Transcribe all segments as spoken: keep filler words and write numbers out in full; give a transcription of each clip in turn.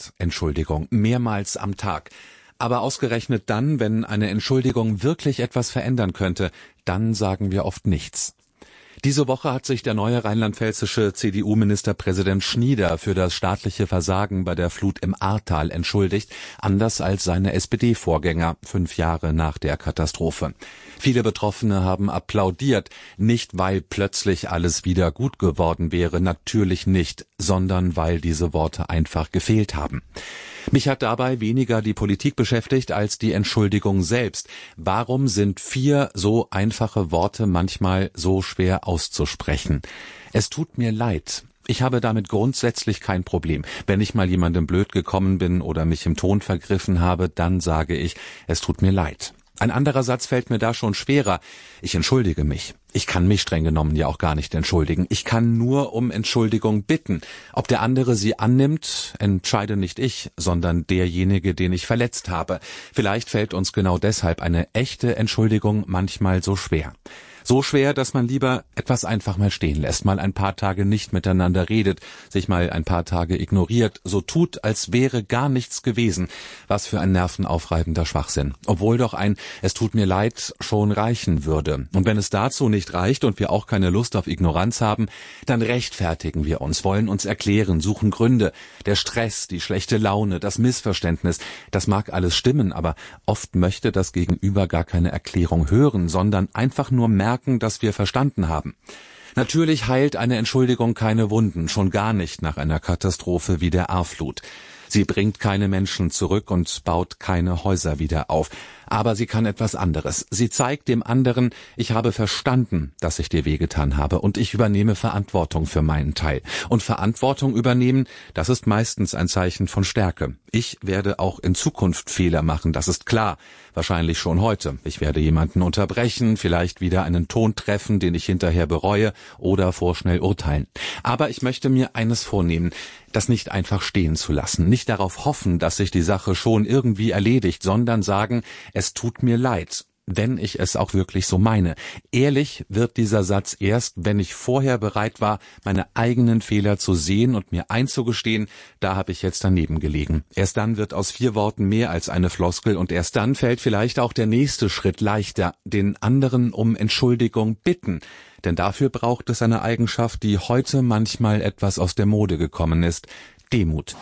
oft Entschuldigung, mehrmals am Tag. Aber ausgerechnet dann, wenn eine Entschuldigung wirklich etwas verändern könnte, dann sagen wir oft nichts. Diese Woche hat sich der neue rheinland-pfälzische C D U-Ministerpräsident Schnieder für das staatliche Versagen bei der Flut im Ahrtal entschuldigt, anders als seine S P D-Vorgänger, fünf Jahre nach der Katastrophe. Viele Betroffene haben applaudiert, nicht weil plötzlich alles wieder gut geworden wäre, natürlich nicht, sondern weil diese Worte einfach gefehlt haben. Mich hat dabei weniger die Politik beschäftigt als die Entschuldigung selbst. Warum sind vier so einfache Worte manchmal so schwer auszusprechen? Es tut mir leid. Ich habe damit grundsätzlich kein Problem. Wenn ich mal jemandem blöd gekommen bin oder mich im Ton vergriffen habe, dann sage ich, es tut mir leid. Ein anderer Satz fällt mir da schon schwerer. Ich entschuldige mich. Ich kann mich streng genommen ja auch gar nicht entschuldigen. Ich kann nur um Entschuldigung bitten. Ob der andere sie annimmt, entscheide nicht ich, sondern derjenige, den ich verletzt habe. Vielleicht fällt uns genau deshalb eine echte Entschuldigung manchmal so schwer. So schwer, dass man lieber etwas einfach mal stehen lässt, mal ein paar Tage nicht miteinander redet, sich mal ein paar Tage ignoriert, so tut, als wäre gar nichts gewesen. Was für ein nervenaufreibender Schwachsinn. Obwohl doch ein "Es tut mir leid" schon reichen würde. Und wenn es dazu nicht reicht und wir auch keine Lust auf Ignoranz haben, dann rechtfertigen wir uns, wollen uns erklären, suchen Gründe. Der Stress, die schlechte Laune, das Missverständnis, das mag alles stimmen, aber oft möchte das Gegenüber gar keine Erklärung hören, sondern einfach nur merken, dass wir verstanden haben. Natürlich heilt eine Entschuldigung keine Wunden, schon gar nicht nach einer Katastrophe wie der Ahrflut. Sie bringt keine Menschen zurück und baut keine Häuser wieder auf. Aber sie kann etwas anderes. Sie zeigt dem anderen, ich habe verstanden, dass ich dir wehgetan habe und ich übernehme Verantwortung für meinen Teil. Und Verantwortung übernehmen, das ist meistens ein Zeichen von Stärke. Ich werde auch in Zukunft Fehler machen, das ist klar. Wahrscheinlich schon heute. Ich werde jemanden unterbrechen, vielleicht wieder einen Ton treffen, den ich hinterher bereue oder vorschnell urteilen. Aber ich möchte mir eines vornehmen, das nicht einfach stehen zu lassen, nicht darauf hoffen, dass sich die Sache schon irgendwie erledigt, sondern sagen, es tut mir leid, wenn ich es auch wirklich so meine. Ehrlich wird dieser Satz erst, wenn ich vorher bereit war, meine eigenen Fehler zu sehen und mir einzugestehen, da habe ich jetzt daneben gelegen. Erst dann wird aus vier Worten mehr als eine Floskel und erst dann fällt vielleicht auch der nächste Schritt leichter, den anderen um Entschuldigung bitten. Denn dafür braucht es eine Eigenschaft, die heute manchmal etwas aus der Mode gekommen ist: Demut.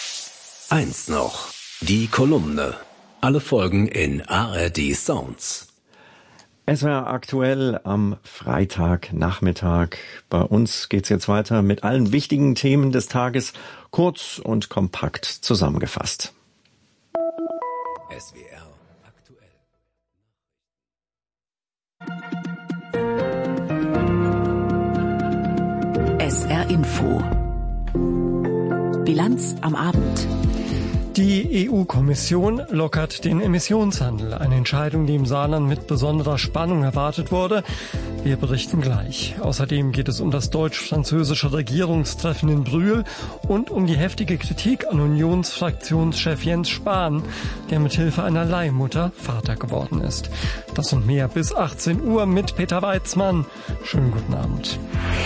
Eins noch, die Kolumne. Alle Folgen in A R D Sounds. Es war aktuell am Freitagnachmittag. Bei uns geht's jetzt weiter mit allen wichtigen Themen des Tages, kurz und kompakt zusammengefasst. S W R aktuell. S R Info. Bilanz am Abend. Die E U-Kommission lockert den Emissionshandel, eine Entscheidung, die im Saarland mit besonderer Spannung erwartet wurde. Wir berichten gleich. Außerdem geht es um das deutsch-französische Regierungstreffen in Brühl und um die heftige Kritik an Unionsfraktionschef Jens Spahn, der mit Hilfe einer Leihmutter Vater geworden ist. Das und mehr bis achtzehn Uhr mit Peter Weizmann. Schönen guten Abend.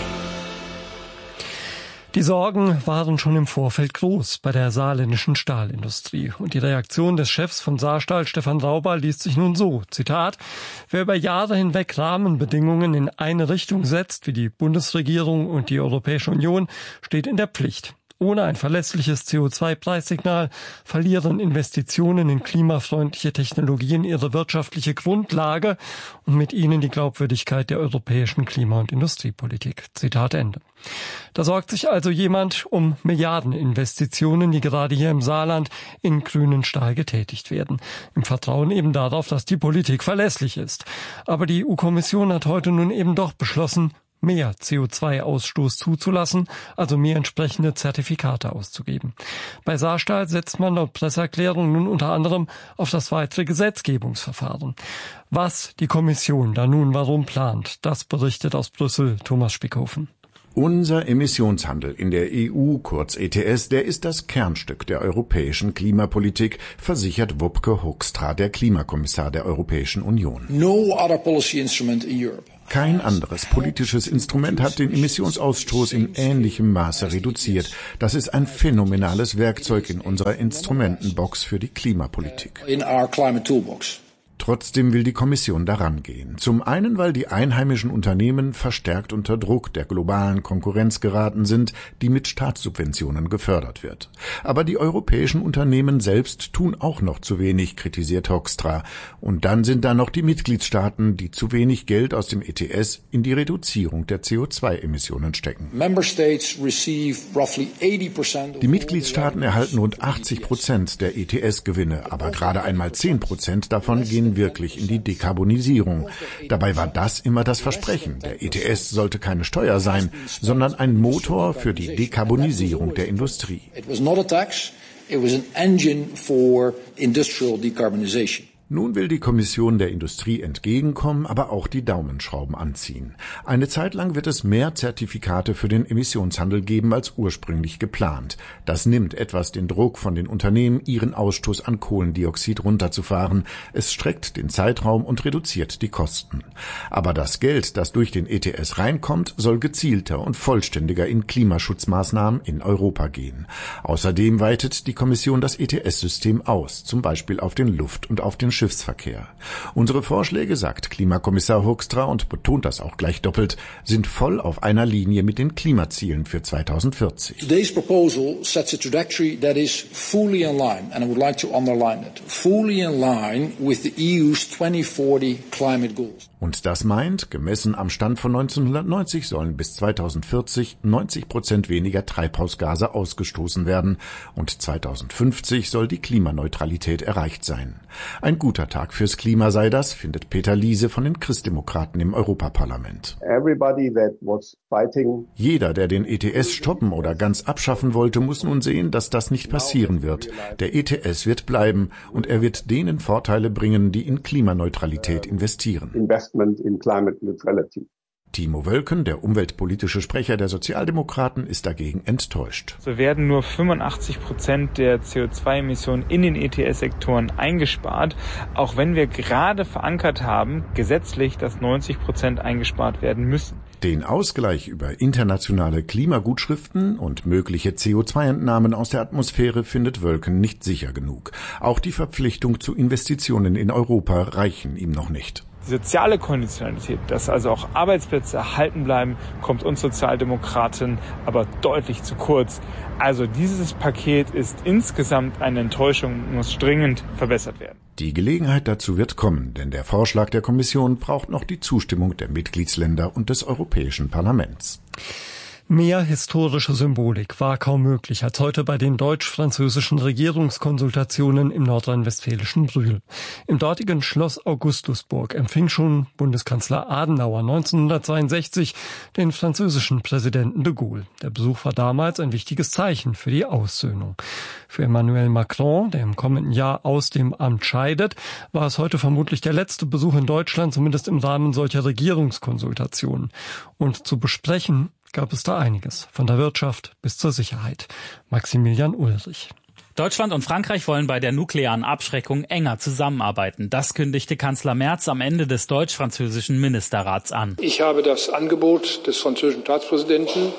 Die Sorgen waren schon im Vorfeld groß bei der saarländischen Stahlindustrie. Und die Reaktion des Chefs von Saarstahl, Stefan Rauber, liest sich nun so, Zitat, wer über Jahre hinweg Rahmenbedingungen in eine Richtung setzt, wie die Bundesregierung und die Europäische Union, steht in der Pflicht. Ohne ein verlässliches C O zwei Preissignal verlieren Investitionen in klimafreundliche Technologien ihre wirtschaftliche Grundlage und mit ihnen die Glaubwürdigkeit der europäischen Klima- und Industriepolitik. Zitat Ende. Da sorgt sich also jemand um Milliardeninvestitionen, die gerade hier im Saarland in grünen Stahl getätigt werden. Im Vertrauen eben darauf, dass die Politik verlässlich ist. Aber die E U-Kommission hat heute nun eben doch beschlossen, mehr C O zwei Ausstoß zuzulassen, also mehr entsprechende Zertifikate auszugeben. Bei Saarstahl setzt man laut Presseerklärung nun unter anderem auf das weitere Gesetzgebungsverfahren. Was die Kommission da nun warum plant, das berichtet aus Brüssel Thomas Spickhofen. Unser Emissionshandel in der E U, kurz E T S, der ist das Kernstück der europäischen Klimapolitik, versichert Wopke Hoekstra, der Klimakommissar der Europäischen Union. No other policy instrument in Europe Kein anderes politisches Instrument hat den Emissionsausstoß in ähnlichem Maße reduziert. Das ist ein phänomenales Werkzeug in unserer Instrumentenbox für die Klimapolitik. In our climate toolbox. Trotzdem will die Kommission daran gehen. Zum einen, weil die einheimischen Unternehmen verstärkt unter Druck der globalen Konkurrenz geraten sind, die mit Staatssubventionen gefördert wird. Aber die europäischen Unternehmen selbst tun auch noch zu wenig, kritisiert Hoekstra. Und dann sind da noch die Mitgliedstaaten, die zu wenig Geld aus dem E T S in die Reduzierung der C O zwei Emissionen stecken. Die Mitgliedstaaten erhalten rund achtzig Prozent der E T S-Gewinne, aber gerade einmal zehn Prozent davon gehen wirklich in die Dekarbonisierung. Dabei war das immer das Versprechen. Der E T S sollte keine Steuer sein, sondern ein Motor für die Dekarbonisierung der Industrie. It was not a tax, it was an engine for industrial decarbonization. Nun will die Kommission der Industrie entgegenkommen, aber auch die Daumenschrauben anziehen. Eine Zeit lang wird es mehr Zertifikate für den Emissionshandel geben als ursprünglich geplant. Das nimmt etwas den Druck von den Unternehmen, ihren Ausstoß an Kohlendioxid runterzufahren. Es streckt den Zeitraum und reduziert die Kosten. Aber das Geld, das durch den E T S reinkommt, soll gezielter und vollständiger in Klimaschutzmaßnahmen in Europa gehen. Außerdem weitet die Kommission das E T S-System aus, zum Beispiel auf den Luft- und auf den Schiffsverkehr. Unsere Vorschläge, sagt Klimakommissar Hoekstra und betont das auch gleich doppelt, sind voll auf einer Linie mit den Klimazielen für zweitausendvierzig. Today's proposal sets a trajectory that is fully in line, and I would like to underline that, fully in line with the E U's twenty forty climate goals. Und das meint, gemessen am Stand von neunzehnhundertneunzig sollen bis zweitausendvierzig neunzig Prozent weniger Treibhausgase ausgestoßen werden und zweitausendfünfzig soll die Klimaneutralität erreicht sein. Ein guter Tag fürs Klima sei das, findet Peter Liese von den Christdemokraten im Europaparlament. Jeder, der den E T S stoppen oder ganz abschaffen wollte, muss nun sehen, dass das nicht passieren wird. Der E T S wird bleiben und er wird denen Vorteile bringen, die in Klimaneutralität investieren. In climate neutrality. Timo Wölken, der umweltpolitische Sprecher der Sozialdemokraten, ist dagegen enttäuscht. So werden nur fünfundachtzig Prozent der C O zwei Emissionen in den E T S-Sektoren eingespart, auch wenn wir gerade verankert haben, gesetzlich, dass neunzig Prozent eingespart werden müssen. Den Ausgleich über internationale Klimagutschriften und mögliche C O zwei Entnahmen aus der Atmosphäre findet Wölken nicht sicher genug. Auch die Verpflichtung zu Investitionen in Europa reichen ihm noch nicht. Die soziale Konditionalität, dass also auch Arbeitsplätze erhalten bleiben, kommt uns Sozialdemokraten aber deutlich zu kurz. Also dieses Paket ist insgesamt eine Enttäuschung und muss dringend verbessert werden. Die Gelegenheit dazu wird kommen, denn der Vorschlag der Kommission braucht noch die Zustimmung der Mitgliedsländer und des Europäischen Parlaments. Mehr historische Symbolik war kaum möglich als heute bei den deutsch-französischen Regierungskonsultationen im nordrhein-westfälischen Brühl. Im dortigen Schloss Augustusburg empfing schon Bundeskanzler Adenauer neunzehnhundertzweiundsechzig den französischen Präsidenten de Gaulle. Der Besuch war damals ein wichtiges Zeichen für die Aussöhnung. Für Emmanuel Macron, der im kommenden Jahr aus dem Amt scheidet, war es heute vermutlich der letzte Besuch in Deutschland, zumindest im Rahmen solcher Regierungskonsultationen. Und zu besprechen gab es da einiges, von der Wirtschaft bis zur Sicherheit. Maximilian Ulrich. Deutschland und Frankreich wollen bei der nuklearen Abschreckung enger zusammenarbeiten. Das kündigte Kanzler Merz am Ende des deutsch-französischen Ministerrats an. Ich habe das Angebot des französischen Staatspräsidenten,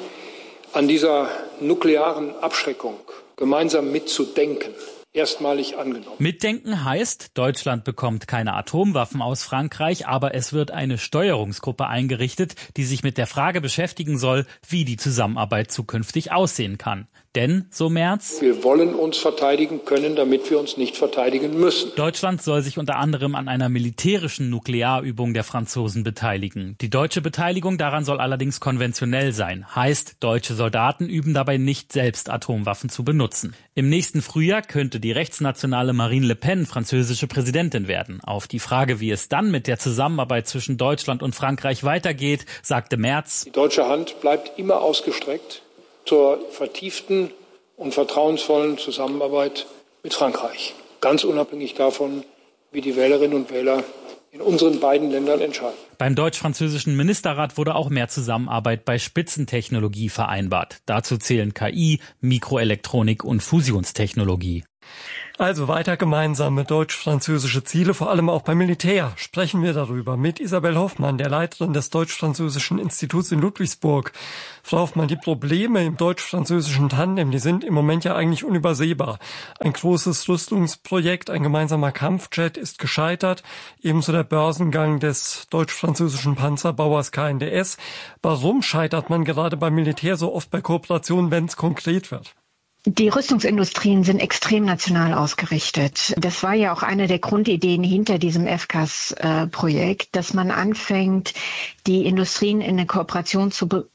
an dieser nuklearen Abschreckung gemeinsam mitzudenken, erstmalig angenommen. Mitdenken heißt, Deutschland bekommt keine Atomwaffen aus Frankreich, aber es wird eine Steuerungsgruppe eingerichtet, die sich mit der Frage beschäftigen soll, wie die Zusammenarbeit zukünftig aussehen kann. Denn, so Merz, wir wollen uns verteidigen können, damit wir uns nicht verteidigen müssen. Deutschland soll sich unter anderem an einer militärischen Nuklearübung der Franzosen beteiligen. Die deutsche Beteiligung daran soll allerdings konventionell sein. Heißt, deutsche Soldaten üben dabei nicht selbst Atomwaffen zu benutzen. Im nächsten Frühjahr könnte die rechtsnationale Marine Le Pen französische Präsidentin werden. Auf die Frage, wie es dann mit der Zusammenarbeit zwischen Deutschland und Frankreich weitergeht, sagte Merz: Die deutsche Hand bleibt immer ausgestreckt zur vertieften und vertrauensvollen Zusammenarbeit mit Frankreich. Ganz unabhängig davon, wie die Wählerinnen und Wähler in unseren beiden Ländern entscheiden. Beim deutsch-französischen Ministerrat wurde auch mehr Zusammenarbeit bei Spitzentechnologie vereinbart. Dazu zählen K I, Mikroelektronik und Fusionstechnologie. Also weiter gemeinsame deutsch-französische Ziele, vor allem auch beim Militär. Sprechen wir darüber mit Isabel Hoffmann, der Leiterin des Deutsch-Französischen Instituts in Ludwigsburg. Frau Hoffmann, die Probleme im deutsch-französischen Tandem, die sind im Moment ja eigentlich unübersehbar. Ein großes Rüstungsprojekt, ein gemeinsamer Kampfjet ist gescheitert, ebenso der Börsengang des deutsch-französischen Panzerbauers K N D S. Warum scheitert man gerade beim Militär so oft bei Kooperationen, wenn es konkret wird? Die Rüstungsindustrien sind extrem national ausgerichtet. Das war ja auch eine der Grundideen hinter diesem F C A S-Projekt, dass man anfängt, die Industrien in eine Kooperation zu bekommen,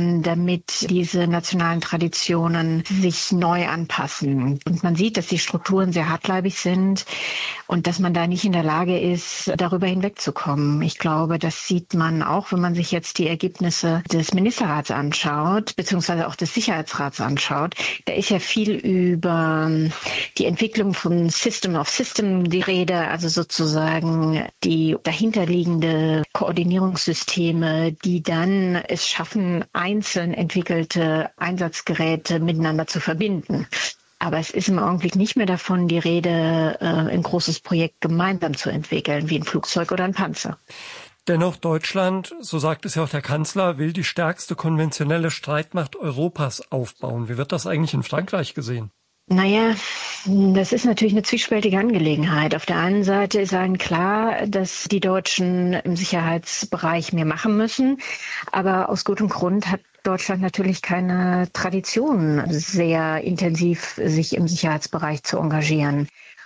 damit diese nationalen Traditionen sich neu anpassen. Und man sieht, dass die Strukturen sehr hartleibig sind und dass man da nicht in der Lage ist, darüber hinwegzukommen. Ich glaube, das sieht man auch, wenn man sich jetzt die Ergebnisse des Ministerrats anschaut, beziehungsweise auch des Sicherheitsrats anschaut. Da ist ja viel über die Entwicklung von System of System die Rede, also sozusagen die dahinterliegende Koordinierungssysteme, die dann es schaffen, einzeln entwickelte Einsatzgeräte miteinander zu verbinden. Aber es ist im Augenblick nicht mehr davon die Rede, ein großes Projekt gemeinsam zu entwickeln, wie ein Flugzeug oder ein Panzer. Dennoch Deutschland, so sagt es ja auch der Kanzler, will die stärkste konventionelle Streitmacht Europas aufbauen. Wie wird das eigentlich in Frankreich gesehen? Naja, das ist natürlich eine zwiespältige Angelegenheit. Auf der einen Seite ist allen klar, dass die Deutschen im Sicherheitsbereich mehr machen müssen. Aber aus gutem Grund hat Deutschland natürlich keine Tradition, sehr intensiv sich im Sicherheitsbereich zu engagieren.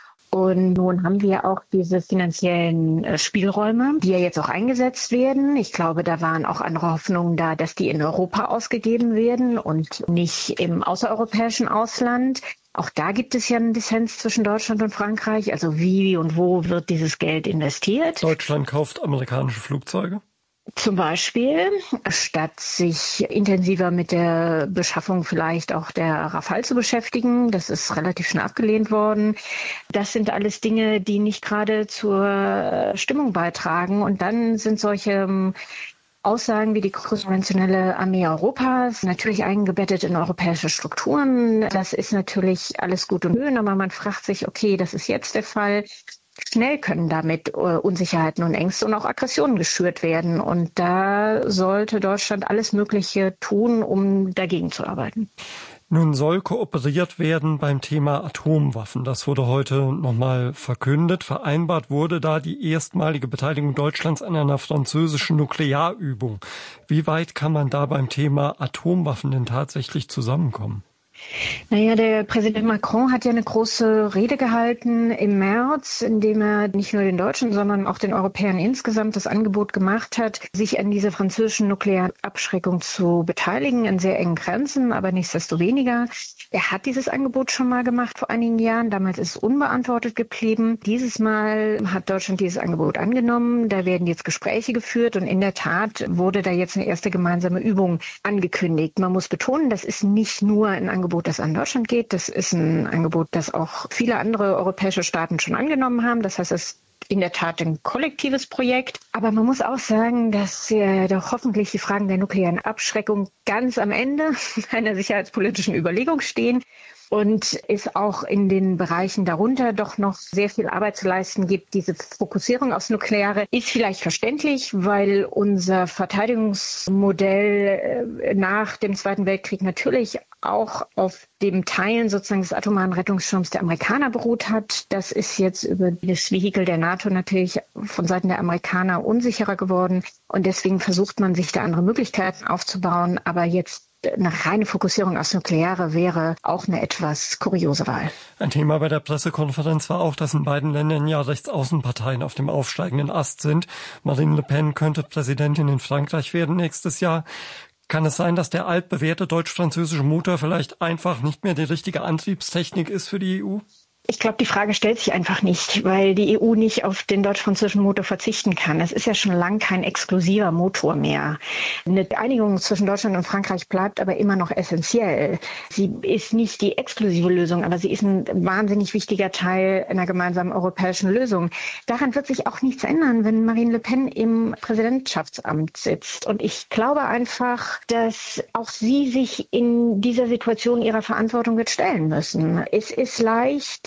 Und nun haben wir auch diese finanziellen Spielräume, die ja jetzt auch eingesetzt werden. Ich glaube, da waren auch andere Hoffnungen da, dass die in Europa ausgegeben werden und nicht im außereuropäischen Ausland. Auch da gibt es ja einen Dissens zwischen Deutschland und Frankreich. Also wie und wo wird dieses Geld investiert? Deutschland kauft amerikanische Flugzeuge. Zum Beispiel, statt sich intensiver mit der Beschaffung vielleicht auch der Rafale zu beschäftigen. Das ist relativ schnell abgelehnt worden. Das sind alles Dinge, die nicht gerade zur Stimmung beitragen. Und dann sind solche Aussagen wie die konventionelle Armee Europas, natürlich eingebettet in europäische Strukturen. Das ist natürlich alles gut und schön, aber man fragt sich, okay, das ist jetzt der Fall. Schnell können damit uh, Unsicherheiten und Ängste und auch Aggressionen geschürt werden. Und da sollte Deutschland alles Mögliche tun, um dagegen zu arbeiten. Nun soll kooperiert werden beim Thema Atomwaffen. Das wurde heute nochmal verkündet. Vereinbart wurde da die erstmalige Beteiligung Deutschlands an einer französischen Nuklearübung. Wie weit kann man da beim Thema Atomwaffen denn tatsächlich zusammenkommen? Naja, der Präsident Macron hat ja eine große Rede gehalten im März, in dem er nicht nur den Deutschen, sondern auch den Europäern insgesamt das Angebot gemacht hat, sich an dieser französischen Nuklearabschreckung zu beteiligen, in sehr engen Grenzen, aber nichtsdestoweniger. Er hat dieses Angebot schon mal gemacht vor einigen Jahren, damals ist es unbeantwortet geblieben. Dieses Mal hat Deutschland dieses Angebot angenommen, da werden jetzt Gespräche geführt und in der Tat wurde da jetzt eine erste gemeinsame Übung angekündigt. Man muss betonen, das ist nicht nur ein Angebot, das an Deutschland geht. Das ist ein Angebot, das auch viele andere europäische Staaten schon angenommen haben. Das heißt, es ist in der Tat ein kollektives Projekt. Aber man muss auch sagen, dass äh, doch hoffentlich die Fragen der nuklearen Abschreckung ganz am Ende einer sicherheitspolitischen Überlegung stehen. Und es auch in den Bereichen darunter doch noch sehr viel Arbeit zu leisten gibt. Diese Fokussierung aufs Nukleare ist vielleicht verständlich, weil unser Verteidigungsmodell nach dem Zweiten Weltkrieg natürlich auch auf dem Teilen sozusagen des atomaren Rettungsschirms der Amerikaner beruht hat. Das ist jetzt über das Vehikel der NATO natürlich von Seiten der Amerikaner unsicherer geworden. Und deswegen versucht man, sich da andere Möglichkeiten aufzubauen. Aber jetzt eine reine Fokussierung aufs Nukleare wäre auch eine etwas kuriose Wahl. Ein Thema bei der Pressekonferenz war auch, dass in beiden Ländern ja Rechtsaußenparteien auf dem aufsteigenden Ast sind. Marine Le Pen könnte Präsidentin in Frankreich werden nächstes Jahr. Kann es sein, dass der altbewährte deutsch-französische Motor vielleicht einfach nicht mehr die richtige Antriebstechnik ist für die E U? Ich glaube, die Frage stellt sich einfach nicht, weil die E U nicht auf den deutsch-französischen Motor verzichten kann. Es ist ja schon lang kein exklusiver Motor mehr. Eine Einigung zwischen Deutschland und Frankreich bleibt aber immer noch essentiell. Sie ist nicht die exklusive Lösung, aber sie ist ein wahnsinnig wichtiger Teil einer gemeinsamen europäischen Lösung. Daran wird sich auch nichts ändern, wenn Marine Le Pen im Präsidentschaftsamt sitzt. Und ich glaube einfach, dass auch sie sich in dieser Situation ihrer Verantwortung wird stellen müssen. Es ist leicht,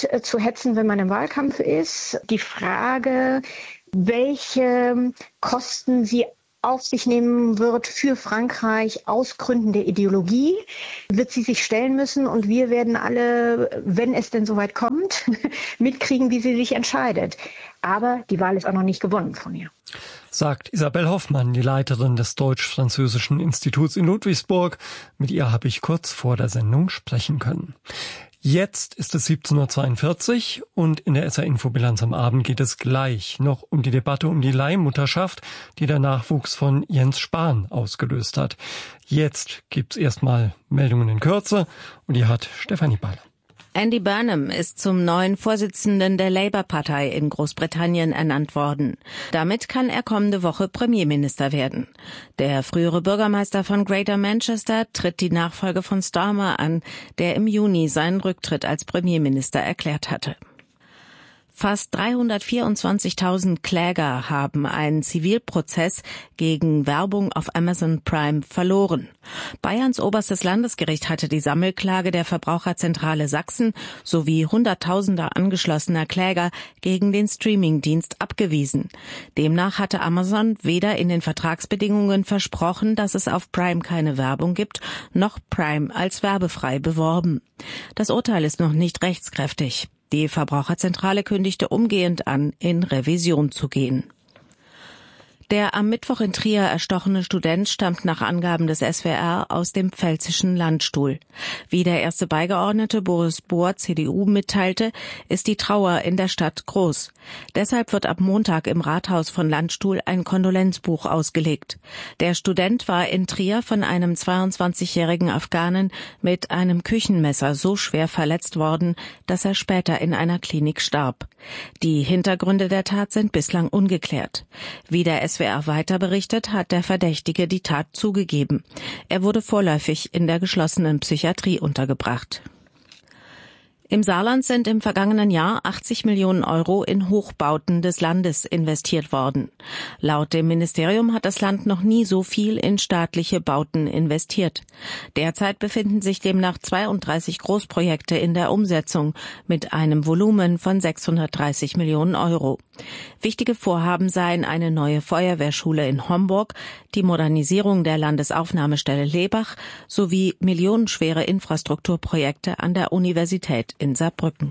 äh, zu hetzen, wenn man im Wahlkampf ist. Die Frage, welche Kosten sie auf sich nehmen wird für Frankreich aus Gründen der Ideologie, wird sie sich stellen müssen. Und wir werden alle, wenn es denn soweit kommt, mitkriegen, wie sie sich entscheidet. Aber die Wahl ist auch noch nicht gewonnen von ihr. Sagt Isabel Hoffmann, die Leiterin des Deutsch-Französischen Instituts in Ludwigsburg. Mit ihr habe ich kurz vor der Sendung sprechen können. Jetzt ist es siebzehn Uhr zweiundvierzig und in der S R-Infobilanz am Abend geht es gleich noch um die Debatte um die Leihmutterschaft, die der Nachwuchs von Jens Spahn ausgelöst hat. Jetzt gibt's erstmal Meldungen in Kürze und die hat Stefanie Baller. Andy Burnham ist zum neuen Vorsitzenden der Labour-Partei in Großbritannien ernannt worden. Damit kann er kommende Woche Premierminister werden. Der frühere Bürgermeister von Greater Manchester tritt die Nachfolge von Starmer an, der im Juni seinen Rücktritt als Premierminister erklärt hatte. Fast dreihundertvierundzwanzigtausend Kläger haben einen Zivilprozess gegen Werbung auf Amazon Prime verloren. Bayerns oberstes Landesgericht hatte die Sammelklage der Verbraucherzentrale Sachsen sowie hunderttausender angeschlossener Kläger gegen den Streamingdienst abgewiesen. Demnach hatte Amazon weder in den Vertragsbedingungen versprochen, dass es auf Prime keine Werbung gibt, noch Prime als werbefrei beworben. Das Urteil ist noch nicht rechtskräftig. Die Verbraucherzentrale kündigte umgehend an, in Revision zu gehen. Der am Mittwoch in Trier erstochene Student stammt nach Angaben des S W R aus dem pfälzischen Landstuhl. Wie der erste Beigeordnete Boris Bohr, C D U, mitteilte, ist die Trauer in der Stadt groß. Deshalb wird ab Montag im Rathaus von Landstuhl ein Kondolenzbuch ausgelegt. Der Student war in Trier von einem zweiundzwanzigjährigen Afghanen mit einem Küchenmesser so schwer verletzt worden, dass er später in einer Klinik starb. Die Hintergründe der Tat sind bislang ungeklärt. Wie der S W R weiter berichtet, hat der Verdächtige die Tat zugegeben. Er wurde vorläufig in der geschlossenen Psychiatrie untergebracht. Im Saarland sind im vergangenen Jahr achtzig Millionen Euro in Hochbauten des Landes investiert worden. Laut dem Ministerium hat das Land noch nie so viel in staatliche Bauten investiert. Derzeit befinden sich demnach zweiunddreißig Großprojekte in der Umsetzung mit einem Volumen von sechshundertdreißig Millionen Euro. Wichtige Vorhaben seien eine neue Feuerwehrschule in Homburg, die Modernisierung der Landesaufnahmestelle Lebach sowie millionenschwere Infrastrukturprojekte an der Universität in Saarbrücken.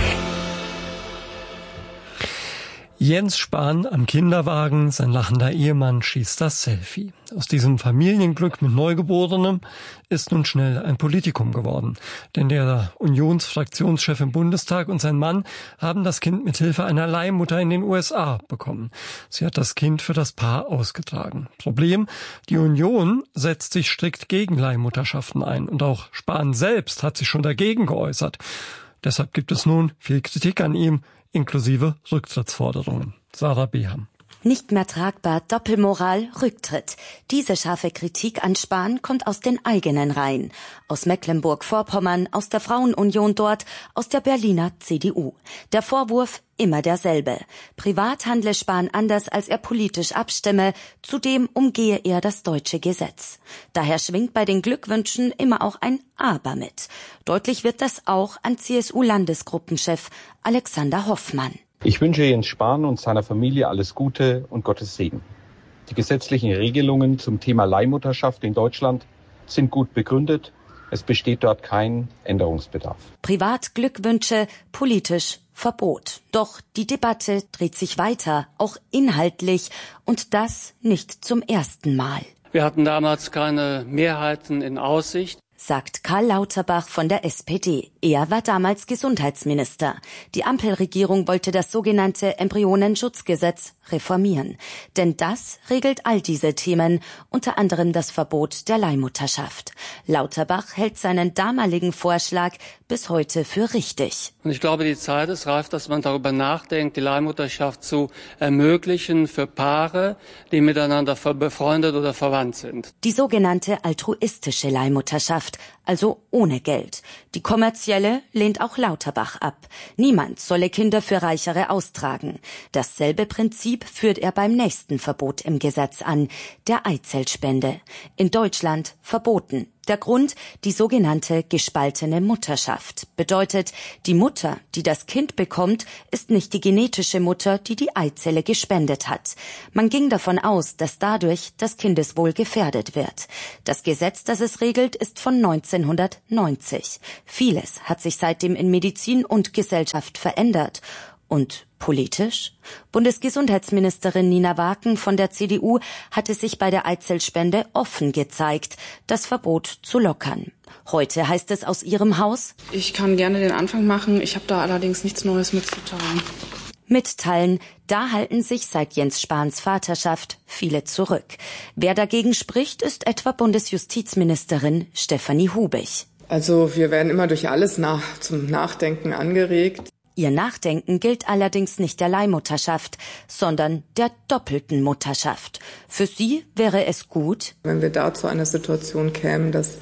Jens Spahn am Kinderwagen, sein lachender Ehemann schießt das Selfie. Aus diesem Familienglück mit Neugeborenem ist nun schnell ein Politikum geworden. Denn der Unionsfraktionschef im Bundestag und sein Mann haben das Kind mit Hilfe einer Leihmutter in den U S A bekommen. Sie hat das Kind für das Paar ausgetragen. Problem: Die Union setzt sich strikt gegen Leihmutterschaften ein. Und auch Spahn selbst hat sich schon dagegen geäußert. Deshalb gibt es nun viel Kritik an ihm, inklusive Rücktrittsforderungen. Sarah Beham. Nicht mehr tragbar, Doppelmoral, Rücktritt. Diese scharfe Kritik an Spahn kommt aus den eigenen Reihen. Aus Mecklenburg-Vorpommern, aus der Frauenunion dort, aus der Berliner C D U. Der Vorwurf immer derselbe. Privat handle Spahn anders, als er politisch abstimme. Zudem umgehe er das deutsche Gesetz. Daher schwingt bei den Glückwünschen immer auch ein Aber mit. Deutlich wird das auch an C S U-Landesgruppenchef Alexander Hoffmann. Ich wünsche Jens Spahn und seiner Familie alles Gute und Gottes Segen. Die gesetzlichen Regelungen zum Thema Leihmutterschaft in Deutschland sind gut begründet. Es besteht dort kein Änderungsbedarf. Privat Glückwünsche, politisch Verbot. Doch die Debatte dreht sich weiter, auch inhaltlich, und das nicht zum ersten Mal. Wir hatten damals keine Mehrheiten in Aussicht, sagt Karl Lauterbach von der S P D. Er war damals Gesundheitsminister. Die Ampelregierung wollte das sogenannte Embryonenschutzgesetz reformieren. Denn das regelt all diese Themen, unter anderem das Verbot der Leihmutterschaft. Lauterbach hält seinen damaligen Vorschlag bis heute für richtig. Und ich glaube, die Zeit ist reif, dass man darüber nachdenkt, die Leihmutterschaft zu ermöglichen für Paare, die miteinander befreundet oder verwandt sind. Die sogenannte altruistische Leihmutterschaft, also ohne Geld. Die kommerzielle lehnt auch Lauterbach ab. Niemand solle Kinder für Reichere austragen. Dasselbe Prinzip Prinzip führt er beim nächsten Verbot im Gesetz an, der Eizellspende. In Deutschland verboten. Der Grund, die sogenannte gespaltene Mutterschaft. Bedeutet, die Mutter, die das Kind bekommt, ist nicht die genetische Mutter, die die Eizelle gespendet hat. Man ging davon aus, dass dadurch das Kindeswohl gefährdet wird. Das Gesetz, das es regelt, ist von neunzehnhundertneunzig. Vieles hat sich seitdem in Medizin und Gesellschaft verändert. Und politisch? Bundesgesundheitsministerin Nina Waken von der C D U hatte sich bei der Eizellspende offen gezeigt, das Verbot zu lockern. Heute heißt es aus ihrem Haus: Ich kann gerne den Anfang machen, ich habe da allerdings nichts Neues mitzuteilen. Mitteilen, da halten sich seit Jens Spahns Vaterschaft viele zurück. Wer dagegen spricht, ist etwa Bundesjustizministerin Stefanie Hubich. Also wir werden immer durch alles nach, zum Nachdenken angeregt. Ihr Nachdenken gilt allerdings nicht der Leihmutterschaft, sondern der doppelten Mutterschaft. Für sie wäre es gut, wenn wir da zu einer Situation kämen, dass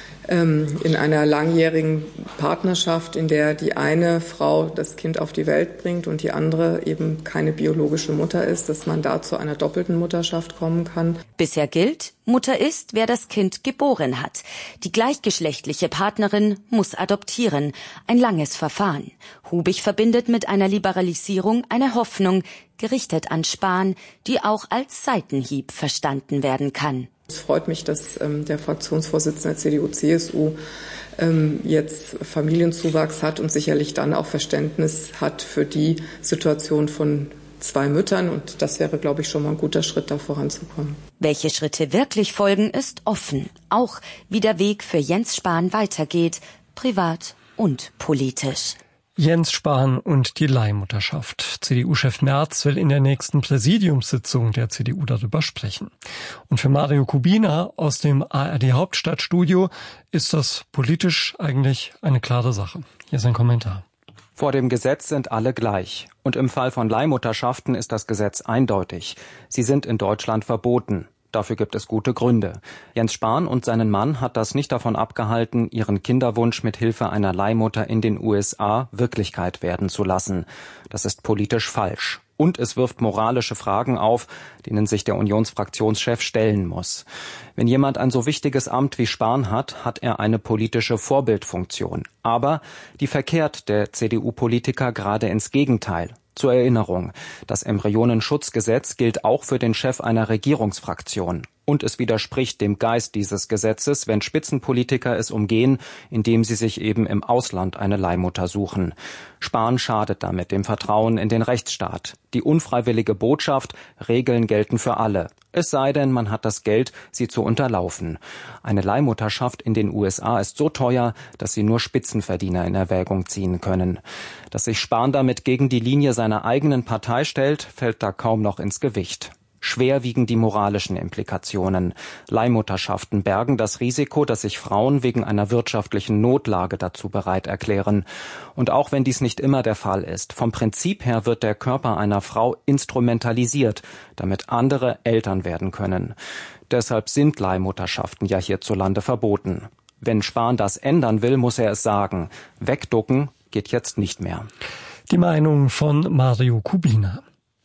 ähm, in einer langjährigen Partnerschaft, in der die eine Frau das Kind auf die Welt bringt und die andere eben keine biologische Mutter ist, dass man da zu einer doppelten Mutterschaft kommen kann. Bisher gilt, Mutter ist, wer das Kind geboren hat. Die gleichgeschlechtliche Partnerin muss adoptieren. Ein langes Verfahren. Hubich verbindet mit einer Liberalisierung eine Hoffnung, gerichtet an Spahn, die auch als Seitenhieb verstanden werden kann. Es freut mich, dass ähm, der Fraktionsvorsitzende der C D U C S U ähm, jetzt Familienzuwachs hat und sicherlich dann auch Verständnis hat für die Situation von zwei Müttern. Und das wäre, glaube ich, schon mal ein guter Schritt, da voranzukommen. Welche Schritte wirklich folgen, ist offen. Auch wie der Weg für Jens Spahn weitergeht, privat und politisch. Jens Spahn und die Leihmutterschaft. C D U-Chef Merz will in der nächsten Präsidiumssitzung der C D U darüber sprechen. Und für Mario Kubina aus dem A R D-Hauptstadtstudio ist das politisch eigentlich eine klare Sache. Hier ist ein Kommentar. Vor dem Gesetz sind alle gleich. Und im Fall von Leihmutterschaften ist das Gesetz eindeutig. Sie sind in Deutschland verboten. Dafür gibt es gute Gründe. Jens Spahn und seinen Mann hat das nicht davon abgehalten, ihren Kinderwunsch mit Hilfe einer Leihmutter in den U S A Wirklichkeit werden zu lassen. Das ist politisch falsch. Und es wirft moralische Fragen auf, denen sich der Unionsfraktionschef stellen muss. Wenn jemand ein so wichtiges Amt wie Spahn hat, hat er eine politische Vorbildfunktion. Aber die verkehrt der C D U-Politiker gerade ins Gegenteil. Zur Erinnerung, das Embryonenschutzgesetz gilt auch für den Chef einer Regierungsfraktion. Und es widerspricht dem Geist dieses Gesetzes, wenn Spitzenpolitiker es umgehen, indem sie sich eben im Ausland eine Leihmutter suchen. Spahn schadet damit dem Vertrauen in den Rechtsstaat. Die unfreiwillige Botschaft, Regeln gelten für alle. Es sei denn, man hat das Geld, sie zu unterlaufen. Eine Leihmutterschaft in den U S A ist so teuer, dass sie nur Spitzenverdiener in Erwägung ziehen können. Dass sich Spahn damit gegen die Linie seiner eigenen Partei stellt, fällt da kaum noch ins Gewicht. Schwer wiegen die moralischen Implikationen. Leihmutterschaften bergen das Risiko, dass sich Frauen wegen einer wirtschaftlichen Notlage dazu bereit erklären. Und auch wenn dies nicht immer der Fall ist, vom Prinzip her wird der Körper einer Frau instrumentalisiert, damit andere Eltern werden können. Deshalb sind Leihmutterschaften ja hierzulande verboten. Wenn Spahn das ändern will, muss er es sagen. Wegducken geht jetzt nicht mehr. Die Meinung von Mario Kubina.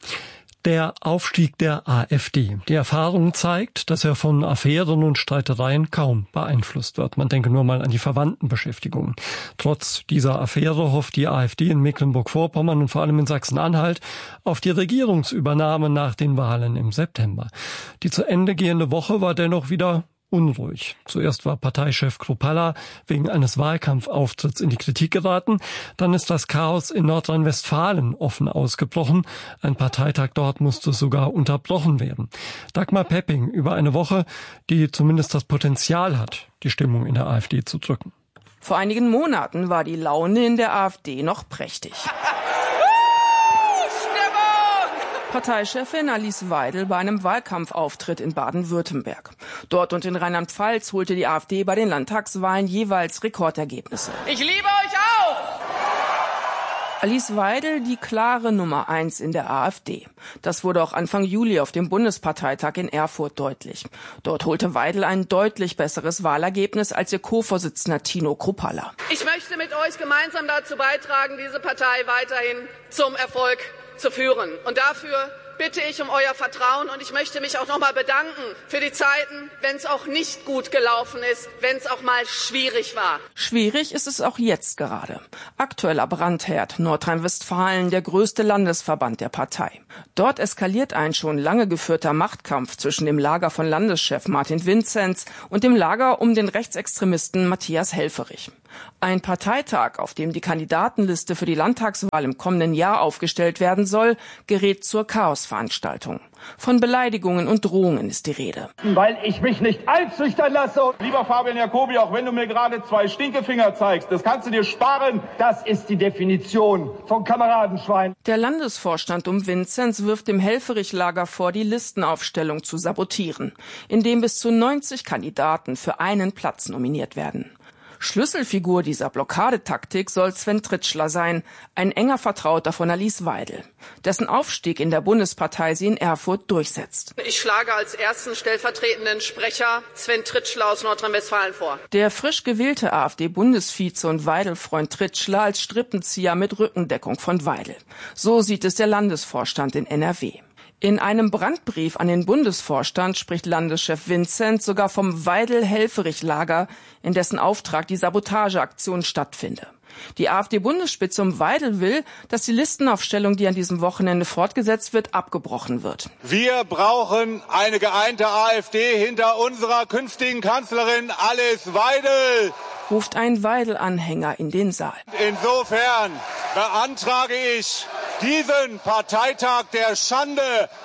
Der Aufstieg der AfD. Die Erfahrung zeigt, dass er von Affären und Streitereien kaum beeinflusst wird. Man denke nur mal an die Verwandtenbeschäftigung. Trotz dieser Affäre hofft die AfD in Mecklenburg-Vorpommern und vor allem in Sachsen-Anhalt auf die Regierungsübernahme nach den Wahlen im September. Die zu Ende gehende Woche war dennoch wieder unruhig. Zuerst war Parteichef Kruppalla wegen eines Wahlkampfauftritts in die Kritik geraten. Dann ist das Chaos in Nordrhein-Westfalen offen ausgebrochen. Ein Parteitag dort musste sogar unterbrochen werden. Dagmar Pepping über eine Woche, die zumindest das Potenzial hat, die Stimmung in der AfD zu drücken. Vor einigen Monaten war die Laune in der AfD noch prächtig. Parteichefin Alice Weidel bei einem Wahlkampfauftritt in Baden-Württemberg. Dort und in Rheinland-Pfalz holte die AfD bei den Landtagswahlen jeweils Rekordergebnisse. Ich liebe euch auch! Alice Weidel die klare Nummer eins in der AfD. Das wurde auch Anfang Juli auf dem Bundesparteitag in Erfurt deutlich. Dort holte Weidel ein deutlich besseres Wahlergebnis als ihr Co-Vorsitzender Tino Kruppalla. Ich möchte mit euch gemeinsam dazu beitragen, diese Partei weiterhin zum Erfolg zu führen. Und dafür bitte ich um euer Vertrauen und ich möchte mich auch noch mal bedanken für die Zeiten, wenn es auch nicht gut gelaufen ist, wenn es auch mal schwierig war. Schwierig ist es auch jetzt gerade. Aktueller Brandherd Nordrhein-Westfalen, der größte Landesverband der Partei. Dort eskaliert ein schon lange geführter Machtkampf zwischen dem Lager von Landeschef Martin Vinzenz und dem Lager um den Rechtsextremisten Matthias Helfferich. Ein Parteitag, auf dem die Kandidatenliste für die Landtagswahl im kommenden Jahr aufgestellt werden soll, gerät zur Chaosveranstaltung. Von Beleidigungen und Drohungen ist die Rede. Weil ich mich nicht einschüchtern lasse. Lieber Fabian Jacobi, auch wenn du mir gerade zwei Stinkefinger zeigst, das kannst du dir sparen. Das ist die Definition von Kameradenschwein. Der Landesvorstand um Vinzenz wirft dem Helfferich-Lager vor, die Listenaufstellung zu sabotieren, indem bis zu neunzig Kandidaten für einen Platz nominiert werden. Schlüsselfigur dieser Blockadetaktik soll Sven Tritschler sein, ein enger Vertrauter von Alice Weidel, dessen Aufstieg in der Bundespartei sie in Erfurt durchsetzt. Ich schlage als ersten stellvertretenden Sprecher Sven Tritschler aus Nordrhein-Westfalen vor. Der frisch gewählte AfD-Bundesvize und Weidel-Freund Tritschler als Strippenzieher mit Rückendeckung von Weidel. So sieht es der Landesvorstand in N R W. In einem Brandbrief an den Bundesvorstand spricht Landeschef Vinzenz sogar vom Weidel-Helfferich-Lager, in dessen Auftrag die Sabotageaktion stattfinde. Die AfD-Bundesspitze um Weidel will, dass die Listenaufstellung, die an diesem Wochenende fortgesetzt wird, abgebrochen wird. Wir brauchen eine geeinte AfD hinter unserer künftigen Kanzlerin Alice Weidel, ruft ein Weidel-Anhänger in den Saal. Insofern beantrage ich, diesen Parteitag der Schande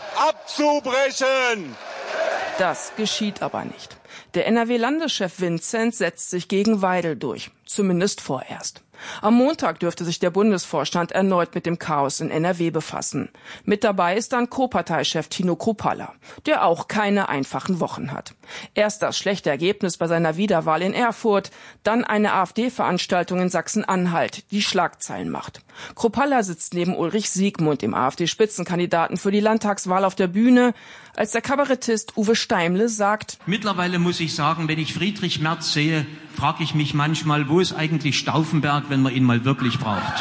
abzubrechen. Das geschieht aber nicht. Der N R W-Landeschef Vinzenz setzt sich gegen Weidel durch, zumindest vorerst. Am Montag dürfte sich der Bundesvorstand erneut mit dem Chaos in N R W befassen. Mit dabei ist dann Co-Parteichef Tino Kruppalla, der auch keine einfachen Wochen hat. Erst das schlechte Ergebnis bei seiner Wiederwahl in Erfurt, dann eine AfD-Veranstaltung in Sachsen-Anhalt, die Schlagzeilen macht. Kruppalla sitzt neben Ulrich Siegmund, dem AfD-Spitzenkandidaten für die Landtagswahl, auf der Bühne, als der Kabarettist Uwe Steimle sagt: Mittlerweile muss ich sagen, wenn ich Friedrich Merz sehe, frage ich mich manchmal, wo ist eigentlich Stauffenberg, wenn man ihn mal wirklich braucht.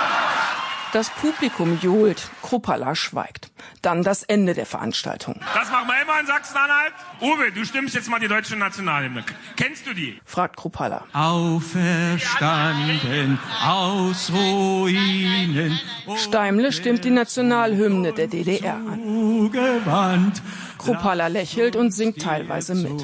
Das Publikum johlt, Kruppalla schweigt. Dann das Ende der Veranstaltung. Das machen wir immer in Sachsen-Anhalt. Uwe, du stimmst jetzt mal die deutsche Nationalhymne. Kennst du die? Fragt Kruppalla. Auferstanden aus Ruinen. Steimle stimmt die Nationalhymne der D D R an. Kruppalla lächelt und singt teilweise mit.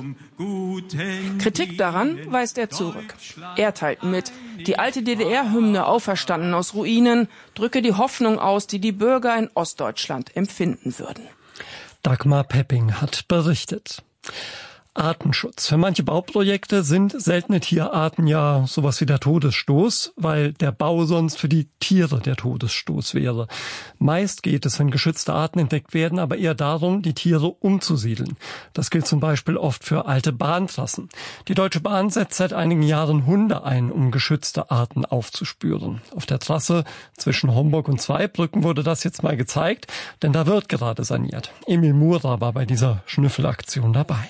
Kritik daran weist er zurück. Er teilt mit, die alte D D R-Hymne Auferstanden aus Ruinen drücke die Hoffnung aus, die die Bürger in Ostdeutschland empfinden würden. Dagmar Pepping hat berichtet. Artenschutz. Für manche Bauprojekte sind seltene Tierarten ja sowas wie der Todesstoß, weil der Bau sonst für die Tiere der Todesstoß wäre. Meist geht es, wenn geschützte Arten entdeckt werden, aber eher darum, die Tiere umzusiedeln. Das gilt zum Beispiel oft für alte Bahntrassen. Die Deutsche Bahn setzt seit einigen Jahren Hunde ein, um geschützte Arten aufzuspüren. Auf der Trasse zwischen Homburg und Zweibrücken wurde das jetzt mal gezeigt, denn da wird gerade saniert. Emil Mura war bei dieser Schnüffelaktion dabei.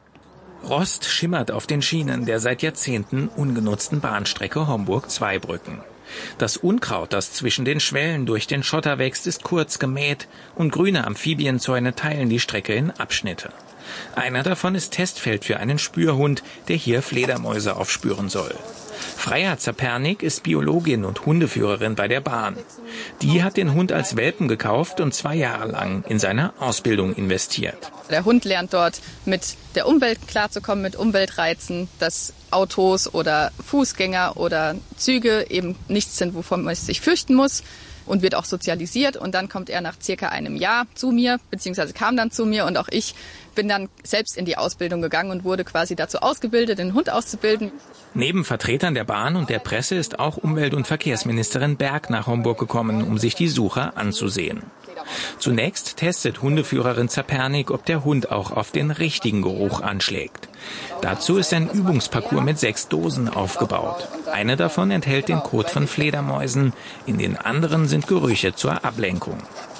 Rost schimmert auf den Schienen der seit Jahrzehnten ungenutzten Bahnstrecke Homburg-Zweibrücken. Das Unkraut, das zwischen den Schwellen durch den Schotter wächst, ist kurz gemäht und grüne Amphibienzäune teilen die Strecke in Abschnitte. Einer davon ist Testfeld für einen Spürhund, der hier Fledermäuse aufspüren soll. Freya Zapernik ist Biologin und Hundeführerin bei der Bahn. Die hat den Hund als Welpen gekauft und zwei Jahre lang in seine Ausbildung investiert. Der Hund lernt dort, mit der Umwelt klarzukommen, mit Umweltreizen, dass Autos oder Fußgänger oder Züge eben nichts sind, wovon man sich fürchten muss, und wird auch sozialisiert. Und dann kommt er nach circa einem Jahr zu mir, beziehungsweise kam dann zu mir, und auch ich bin dann selbst in die Ausbildung gegangen und wurde quasi dazu ausgebildet, den Hund auszubilden. Neben Vertretern der Bahn und der Presse ist auch Umwelt- und Verkehrsministerin Berg nach Homburg gekommen, um sich die Suche anzusehen. Zunächst testet Hundeführerin Zapernik, ob der Hund auch auf den richtigen Geruch anschlägt. Dazu ist ein Übungsparcours mit sechs Dosen aufgebaut. Eine davon enthält den Kot von Fledermäusen, in den anderen sind Gerüche zur Ablenkung.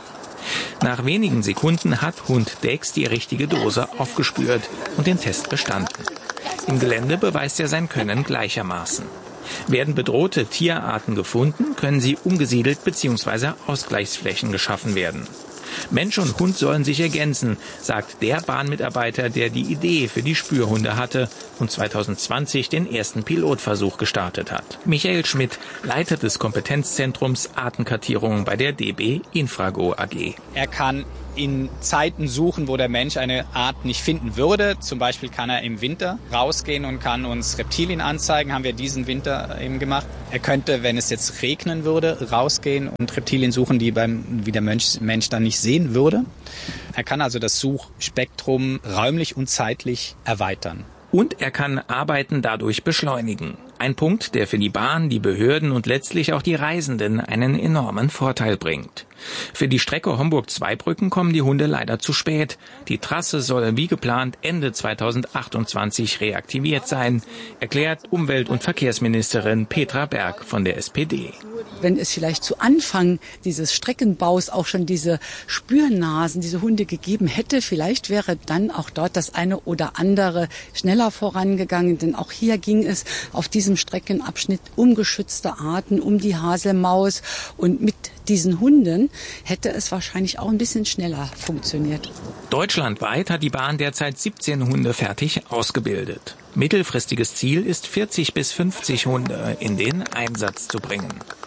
Nach wenigen Sekunden hat Hund Dex die richtige Dose aufgespürt und den Test bestanden. Im Gelände beweist er sein Können gleichermaßen. Werden bedrohte Tierarten gefunden, können sie umgesiedelt bzw. Ausgleichsflächen geschaffen werden. Mensch und Hund sollen sich ergänzen, sagt der Bahnmitarbeiter, der die Idee für die Spürhunde hatte und zweitausendzwanzig den ersten Pilotversuch gestartet hat. Michael Schmidt, Leiter des Kompetenzzentrums Artenkartierung bei der D B Infrago A G. Er kann in Zeiten suchen, wo der Mensch eine Art nicht finden würde. Zum Beispiel kann er im Winter rausgehen und kann uns Reptilien anzeigen, haben wir diesen Winter eben gemacht. Er könnte, wenn es jetzt regnen würde, rausgehen und Reptilien suchen, die beim wie der Mensch, Mensch dann nicht sehen würde. Er kann also das Suchspektrum räumlich und zeitlich erweitern. Und er kann Arbeiten dadurch beschleunigen. Ein Punkt, der für die Bahn, die Behörden und letztlich auch die Reisenden einen enormen Vorteil bringt. Für die Strecke Homburg-Zweibrücken kommen die Hunde leider zu spät. Die Trasse soll wie geplant Ende zweitausendachtundzwanzig reaktiviert sein, erklärt Umwelt- und Verkehrsministerin Petra Berg von der S P D. Wenn es vielleicht zu Anfang dieses Streckenbaus auch schon diese Spürnasen, diese Hunde gegeben hätte, vielleicht wäre dann auch dort das eine oder andere schneller vorangegangen. Denn auch hier ging es auf diesem Streckenabschnitt um geschützte Arten, um die Haselmaus. Und mit diesen Hunden hätte es wahrscheinlich auch ein bisschen schneller funktioniert. Deutschlandweit hat die Bahn derzeit siebzehn Hunde fertig ausgebildet. Mittelfristiges Ziel ist vierzig bis fünfzig Hunde in den Einsatz zu bringen.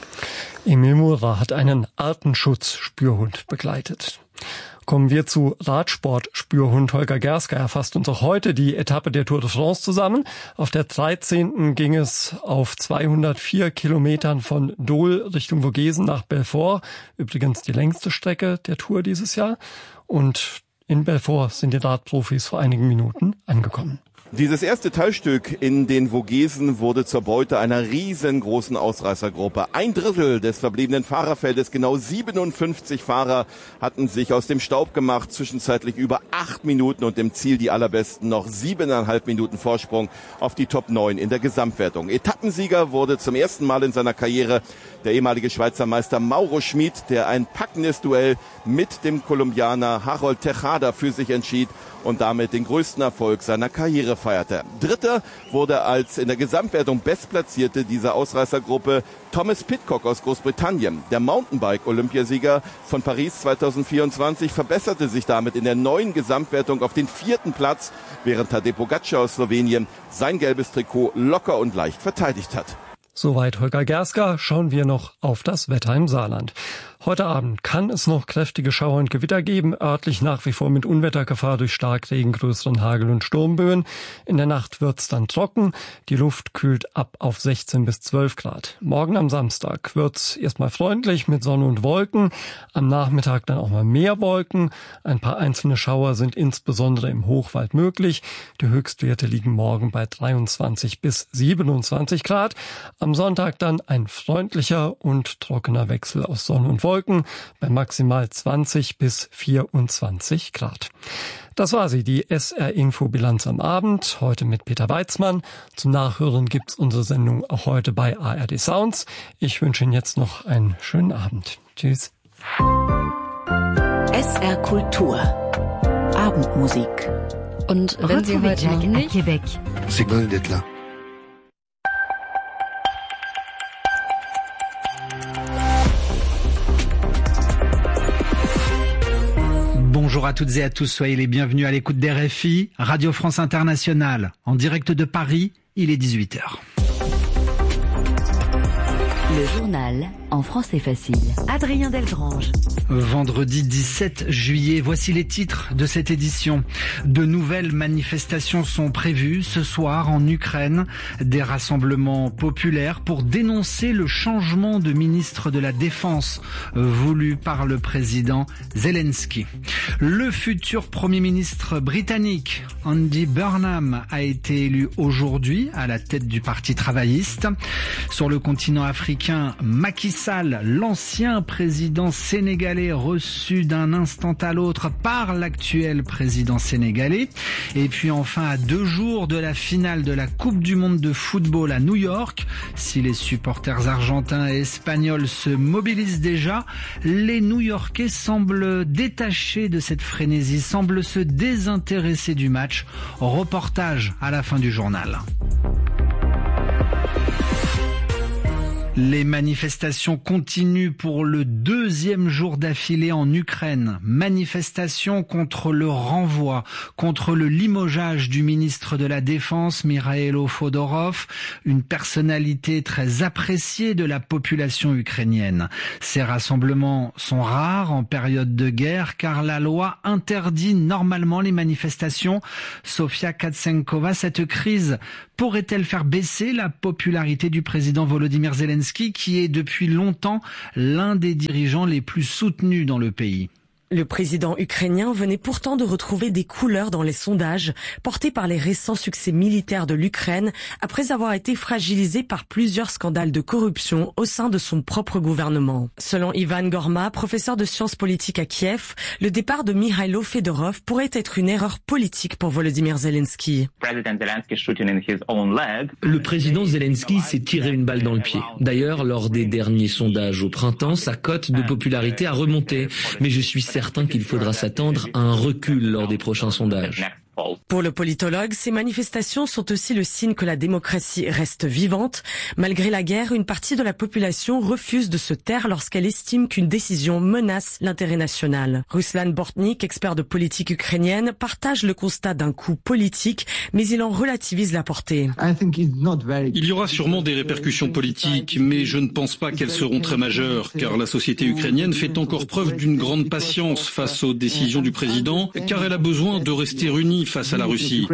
Emil Mura hat einen Artenschutz-Spürhund begleitet. Kommen wir zu Radsport-Spürhund. Holger Gersker erfasst uns auch heute die Etappe der Tour de France zusammen. Auf der dreizehnten ging es auf zweihundertvier Kilometern von Dole Richtung Vogesen nach Belfort. Übrigens die längste Strecke der Tour dieses Jahr. Und in Belfort sind die Radprofis vor einigen Minuten angekommen. Dieses erste Teilstück in den Vogesen wurde zur Beute einer riesengroßen Ausreißergruppe. Ein Drittel des verbliebenen Fahrerfeldes, genau siebenundfünfzig Fahrer, hatten sich aus dem Staub gemacht, zwischenzeitlich über acht Minuten und im Ziel die allerbesten noch siebeneinhalb Minuten Vorsprung auf die Top neun in der Gesamtwertung. Etappensieger wurde zum ersten Mal in seiner Karriere der ehemalige Schweizer Meister Mauro Schmid, der ein packendes Duell mit dem Kolumbianer Harold Tejada für sich entschied und damit den größten Erfolg seiner Karriere feierte. Dritter wurde als in der Gesamtwertung Bestplatzierte dieser Ausreißergruppe Thomas Pidcock aus Großbritannien. Der Mountainbike-Olympiasieger von Paris zweitausendvierundzwanzig verbesserte sich damit in der neuen Gesamtwertung auf den vierten Platz, während Tadej Pogačar aus Slowenien sein gelbes Trikot locker und leicht verteidigt hat. Soweit Holger Gersker. Schauen wir noch auf das Wetter im Saarland. Heute Abend kann es noch kräftige Schauer und Gewitter geben, örtlich nach wie vor mit Unwettergefahr durch Starkregen, größeren Hagel und Sturmböen. In der Nacht wird's dann trocken, die Luft kühlt ab auf sechzehn bis zwölf Grad. Morgen am Samstag wird's erstmal freundlich mit Sonne und Wolken, am Nachmittag dann auch mal mehr Wolken. Ein paar einzelne Schauer sind insbesondere im Hochwald möglich. Die Höchstwerte liegen morgen bei dreiundzwanzig bis siebenundzwanzig Grad. Am Sonntag dann ein freundlicher und trockener Wechsel aus Sonne und Wolken bei maximal zwanzig bis vierundzwanzig Grad. Das war sie, die S R-Info-Bilanz am Abend, heute mit Peter Weizmann. Zum Nachhören gibt's unsere Sendung auch heute bei A R D Sounds. Ich wünsche Ihnen jetzt noch einen schönen Abend. Tschüss. S R Kultur. Abendmusik. Und wenn Sie heute noch nicht... Québec. C'est bon d'être là. Bonjour à toutes et à tous, soyez les bienvenus à l'écoute d'R F I, Radio France Internationale. En direct de Paris, il est dix-huit heures. Le journal en français facile. Adrien Delgrange. Vendredi dix-sept juillet, voici les titres de cette édition. De nouvelles manifestations sont prévues ce soir en Ukraine. Des rassemblements populaires pour dénoncer le changement de ministre de la Défense voulu par le président Zelensky. Le futur Premier ministre britannique, Andy Burnham, a été élu aujourd'hui à la tête du Parti travailliste. Sur le continent africain, Macky Sall, l'ancien président sénégalais, reçu d'un instant à l'autre par l'actuel président sénégalais. Et puis enfin, à deux jours de la finale de la Coupe du monde de football à New York, si les supporters argentins et espagnols se mobilisent déjà, les New-Yorkais semblent détachés de cette frénésie, semblent se désintéresser du match. Reportage à la fin du journal. Les manifestations continuent pour le deuxième jour d'affilée en Ukraine. Manifestations contre le renvoi, contre le limogeage du ministre de la Défense, Mikhailo Fodorov, une personnalité très appréciée de la population ukrainienne. Ces rassemblements sont rares en période de guerre car la loi interdit normalement les manifestations. Sofia Katsenkova, cette crise pourrait-elle faire baisser la popularité du président Volodymyr Zelensky, qui est depuis longtemps l'un des dirigeants les plus soutenus dans le pays? Le président ukrainien venait pourtant de retrouver des couleurs dans les sondages portés par les récents succès militaires de l'Ukraine après avoir été fragilisé par plusieurs scandales de corruption au sein de son propre gouvernement. Selon Ivan Gorma, professeur de sciences politiques à Kiev, le départ de Mikhailo Fedorov pourrait être une erreur politique pour Volodymyr Zelensky. Le président Zelensky s'est tiré une balle dans le pied. D'ailleurs, lors des derniers sondages au printemps, sa cote de popularité a remonté, mais je suis certain certain qu'il faudra s'attendre à un recul lors des prochains sondages. Pour le politologue, ces manifestations sont aussi le signe que la démocratie reste vivante. Malgré la guerre, une partie de la population refuse de se taire lorsqu'elle estime qu'une décision menace l'intérêt national. Ruslan Bortnik, expert de politique ukrainienne, partage le constat d'un coup politique, mais il en relativise la portée. Il y aura sûrement des répercussions politiques, mais je ne pense pas qu'elles seront très majeures, car la société ukrainienne fait encore preuve d'une grande patience face aux décisions du président, car elle a besoin de rester unie face à la Russie.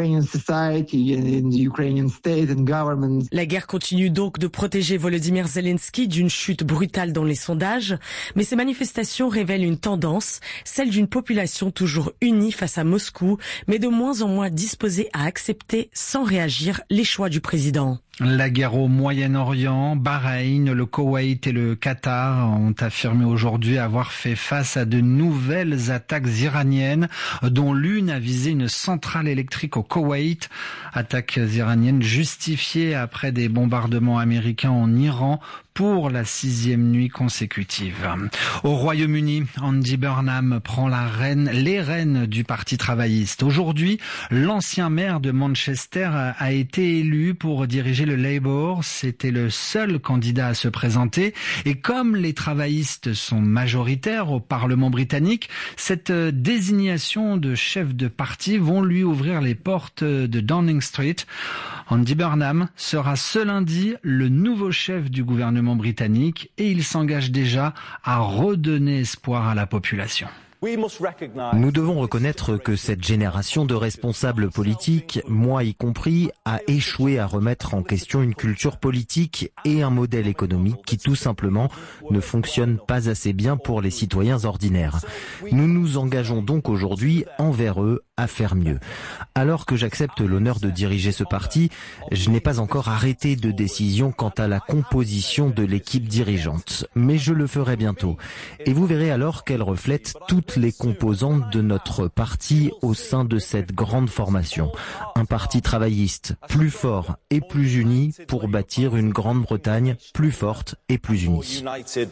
La guerre continue donc de protéger Volodymyr Zelensky d'une chute brutale dans les sondages, mais ces manifestations révèlent une tendance, celle d'une population toujours unie face à Moscou, mais de moins en moins disposée à accepter sans réagir les choix du président. La guerre au Moyen-Orient, Bahreïn, le Koweït et le Qatar ont affirmé aujourd'hui avoir fait face à de nouvelles attaques iraniennes, dont l'une a visé une centrale électrique au Koweït. Attaques iraniennes justifiées après des bombardements américains en Iran pour la sixième nuit consécutive. Au Royaume-Uni, Andy Burnham prend la reine, les rênes du Parti travailliste. Aujourd'hui, l'ancien maire de Manchester a été élu pour diriger le Labour. C'était le seul candidat à se présenter. Et comme les travaillistes sont majoritaires au Parlement britannique, cette désignation de chef de parti vont lui ouvrir les portes de Downing Street. Andy Burnham sera ce lundi le nouveau chef du gouvernement britannique et il s'engage déjà à redonner espoir à la population. Nous devons reconnaître que cette génération de responsables politiques, moi y compris, a échoué à remettre en question une culture politique et un modèle économique qui tout simplement ne fonctionne pas assez bien pour les citoyens ordinaires. Nous nous engageons donc aujourd'hui envers eux à faire mieux. Alors que j'accepte l'honneur de diriger ce parti, je n'ai pas encore arrêté de décision quant à la composition de l'équipe dirigeante, mais je le ferai bientôt. Et vous verrez alors qu'elle reflète toutes les composantes de notre parti au sein de cette grande formation. Un parti travailliste plus fort et plus uni pour bâtir une Grande-Bretagne plus forte et plus unie.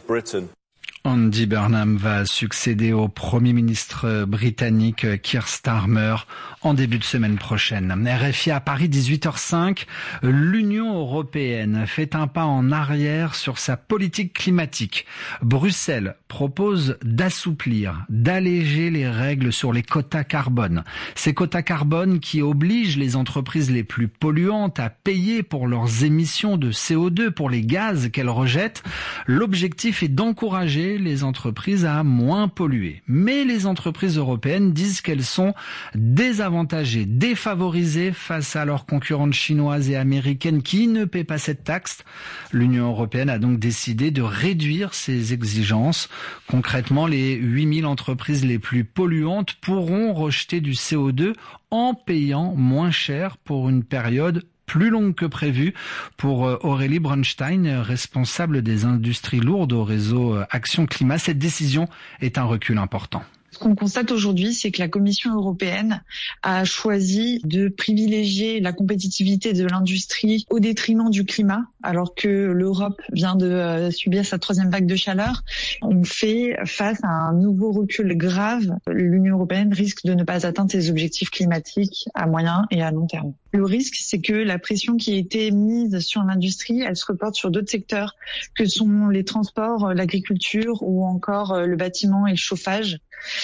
Andy Burnham va succéder au Premier ministre britannique Keir Starmer en début de semaine prochaine. R F I à Paris, dix-huit heures cinq. L'Union européenne fait un pas en arrière sur sa politique climatique. Bruxelles propose d'assouplir, d'alléger les règles sur les quotas carbone. Ces quotas carbone qui obligent les entreprises les plus polluantes à payer pour leurs émissions de C O deux, pour les gaz qu'elles rejettent. L'objectif est d'encourager les entreprises à moins polluer. Mais les entreprises européennes disent qu'elles sont désavantagées, défavorisées face à leurs concurrentes chinoises et américaines qui ne paient pas cette taxe. L'Union européenne a donc décidé de réduire ses exigences. Concrètement, les huit mille entreprises les plus polluantes pourront rejeter du C O deux en payant moins cher pour une période plus longue que prévu. Pour Aurélie Brunstein, responsable des industries lourdes au réseau Action Climat, cette décision est un recul important. Ce qu'on constate aujourd'hui, c'est que la Commission européenne a choisi de privilégier la compétitivité de l'industrie au détriment du climat, alors que l'Europe vient de subir sa troisième vague de chaleur. On fait face à un nouveau recul grave. L'Union européenne risque de ne pas atteindre ses objectifs climatiques à moyen et à long terme. Le risque, c'est que la pression qui a été mise sur l'industrie, elle se reporte sur d'autres secteurs que sont les transports, l'agriculture ou encore le bâtiment et le chauffage,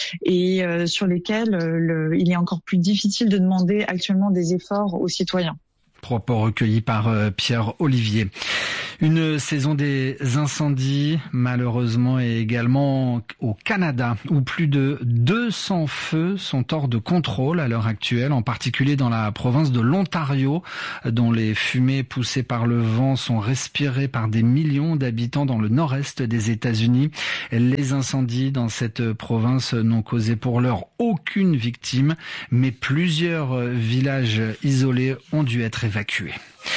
et euh, sur lesquels euh, le, il est encore plus difficile de demander actuellement des efforts aux citoyens. Propos recueillis par euh, Pierre Olivier. Une saison des incendies, malheureusement, et également au Canada, où plus de deux cents feux sont hors de contrôle à l'heure actuelle, en particulier dans la province de l'Ontario, dont les fumées poussées par le vent sont respirées par des millions d'habitants dans le nord-est des États-Unis. Les incendies dans cette province n'ont causé pour l'heure aucune victime, mais plusieurs villages isolés ont dû être évacués.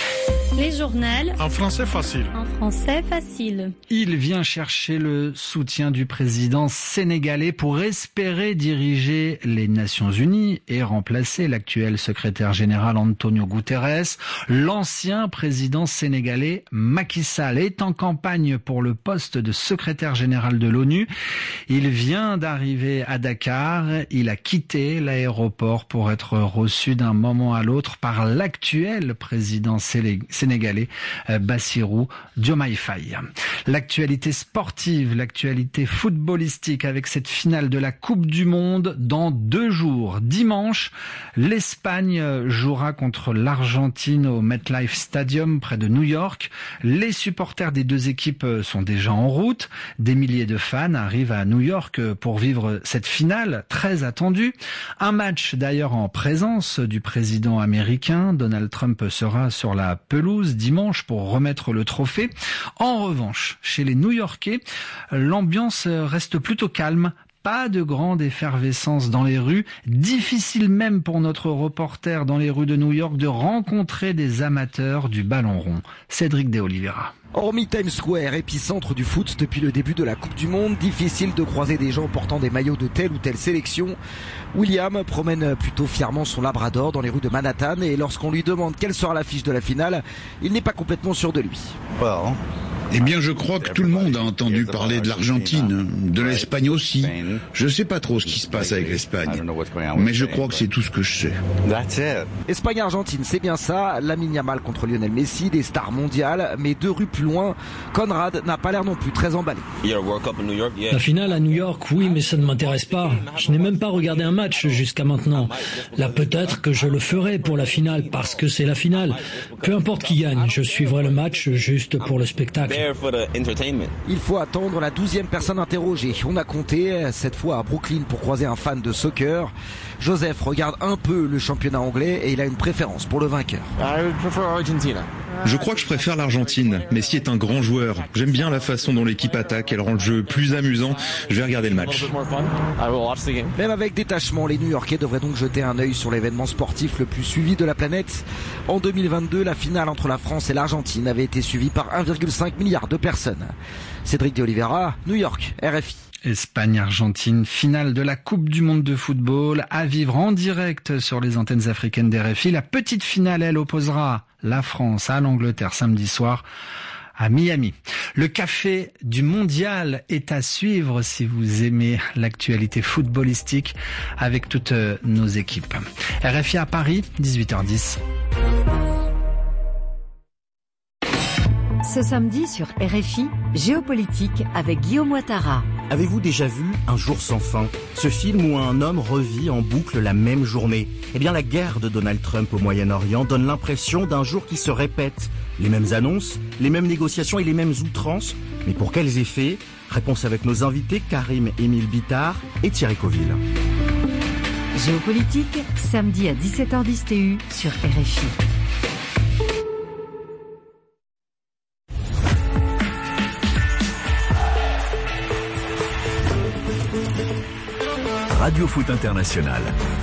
Les journaux. En français facile. En français facile. Il vient chercher le soutien du président sénégalais pour espérer diriger les Nations Unies et remplacer l'actuel secrétaire général Antonio Guterres. L'ancien président sénégalais Macky Sall est en campagne pour le poste de secrétaire général de l'ONU. Il vient d'arriver à Dakar. Il a quitté l'aéroport pour être reçu d'un moment à l'autre par l'actuel président sénégalais. sénégalais Bassirou Diomaye Faye. L'actualité sportive, l'actualité footballistique avec cette finale de la Coupe du Monde dans deux jours. Dimanche, l'Espagne jouera contre l'Argentine au MetLife Stadium près de New York. Les supporters des deux équipes sont déjà en route. Des milliers de fans arrivent à New York pour vivre cette finale très attendue. Un match d'ailleurs en présence du président américain. Donald Trump sera sur la pelouse dimanche pour remettre le trophée. En revanche, chez les New-Yorkais, l'ambiance reste plutôt calme. Pas de grande effervescence dans les rues. Difficile même pour notre reporter dans les rues de New York de rencontrer des amateurs du ballon rond. Cédric de Oliveira. Hormis Times Square, épicentre du foot depuis le début de la Coupe du Monde, difficile de croiser des gens portant des maillots de telle ou telle sélection. William promène plutôt fièrement son Labrador dans les rues de Manhattan et lorsqu'on lui demande quelle sera l'affiche de la finale, il n'est pas complètement sûr de lui. Well. Eh bien, je crois que tout le monde a entendu parler de l'Argentine, de l'Espagne aussi. Je sais pas trop ce qui se passe avec l'Espagne, mais je crois que c'est tout ce que je sais. Espagne-Argentine, c'est bien ça. Lamine Yamal contre Lionel Messi, des stars mondiales, mais deux rues plus loin, Conrad n'a pas l'air non plus très emballé. La finale à New York, oui, mais ça ne m'intéresse pas. Je n'ai même pas regardé un match jusqu'à maintenant. Là, peut-être que je le ferai pour la finale, parce que c'est la finale. Peu importe qui gagne, je suivrai le match juste pour le spectacle. Il faut attendre la douzième personne interrogée. On a compté, cette fois à Brooklyn, pour croiser un fan de soccer. Joseph regarde un peu le championnat anglais et il a une préférence pour le vainqueur. Je crois que je préfère l'Argentine. Messi est un grand joueur. J'aime bien la façon dont l'équipe attaque. Elle rend le jeu plus amusant. Je vais regarder le match. Même avec détachement, les New-Yorkais devraient donc jeter un œil sur l'événement sportif le plus suivi de la planète. En deux mille vingt-deux, la finale entre la France et l'Argentine avait été suivie par un virgule cinq milliard de personnes. Cédric de Oliveira, New York, R F I. Espagne-Argentine, finale de la Coupe du Monde de football, à vivre en direct sur les antennes africaines d'R F I. La petite finale, elle, opposera la France à l'Angleterre samedi soir à Miami. Le café du mondial est à suivre si vous aimez l'actualité footballistique avec toutes nos équipes. R F I à Paris, dix-huit heures dix. Ce samedi sur R F I, Géopolitique avec Guillaume Ouattara. Avez-vous déjà vu Un jour sans fin? Ce film où un homme revit en boucle la même journée. Eh bien, la guerre de Donald Trump au Moyen-Orient donne l'impression d'un jour qui se répète. Les mêmes annonces, les mêmes négociations et les mêmes outrances. Mais pour quels effets? Réponse avec nos invités Karim Émile Bittard et Thierry Coville. Géopolitique, samedi à dix-sept heures dix T U sur R F I. Radio Foot International.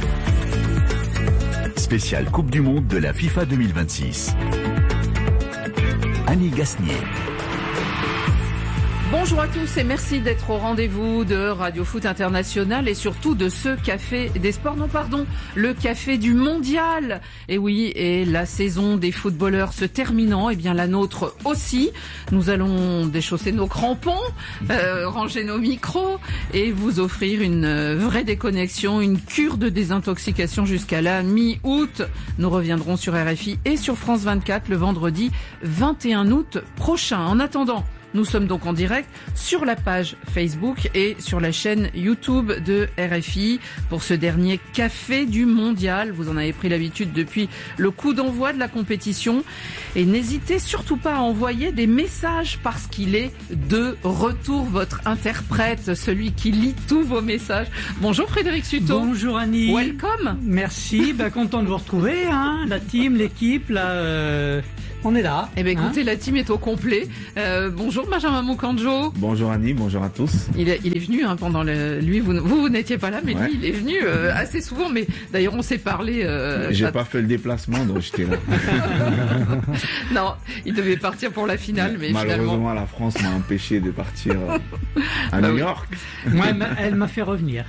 Spécial Coupe du Monde de la FIFA deux mille vingt-six. Annie Gasnier. Bonjour à tous et merci d'être au rendez-vous de Radio Foot International et surtout de ce Café des Sports. Non, pardon, le Café du Mondial. Et oui, et la saison des footballeurs se terminant, et bien la nôtre aussi. Nous allons déchausser nos crampons, euh, ranger nos micros et vous offrir une vraie déconnexion, une cure de désintoxication jusqu'à la mi-août. Nous reviendrons sur R F I et sur France vingt-quatre le vendredi vingt et un août prochain. En attendant, nous sommes donc en direct sur la page Facebook et sur la chaîne YouTube de R F I pour ce dernier Café du Mondial. Vous en avez pris l'habitude depuis le coup d'envoi de la compétition. Et n'hésitez surtout pas à envoyer des messages parce qu'il est de retour, votre interprète, celui qui lit tous vos messages. Bonjour Frédéric Suto. Bonjour Annie. Welcome. Merci, bah, content de vous retrouver, hein, la team, l'équipe, là... Euh... On est là. Eh bien, écoutez, hein, la team est au complet. Euh, bonjour Benjamin Moukanjo. Bonjour Annie, bonjour à tous. Il est, il est venu hein, pendant le... Lui, vous, vous, vous n'étiez pas là, mais ouais. lui, il est venu euh, assez souvent. Mais d'ailleurs, on s'est parlé... Euh, J'ai à... pas fait le déplacement, donc j'étais là. Non, il devait partir pour la finale, mais malheureusement, finalement... la France m'a empêché de partir à bah New oui. York. Moi, elle m'a fait revenir.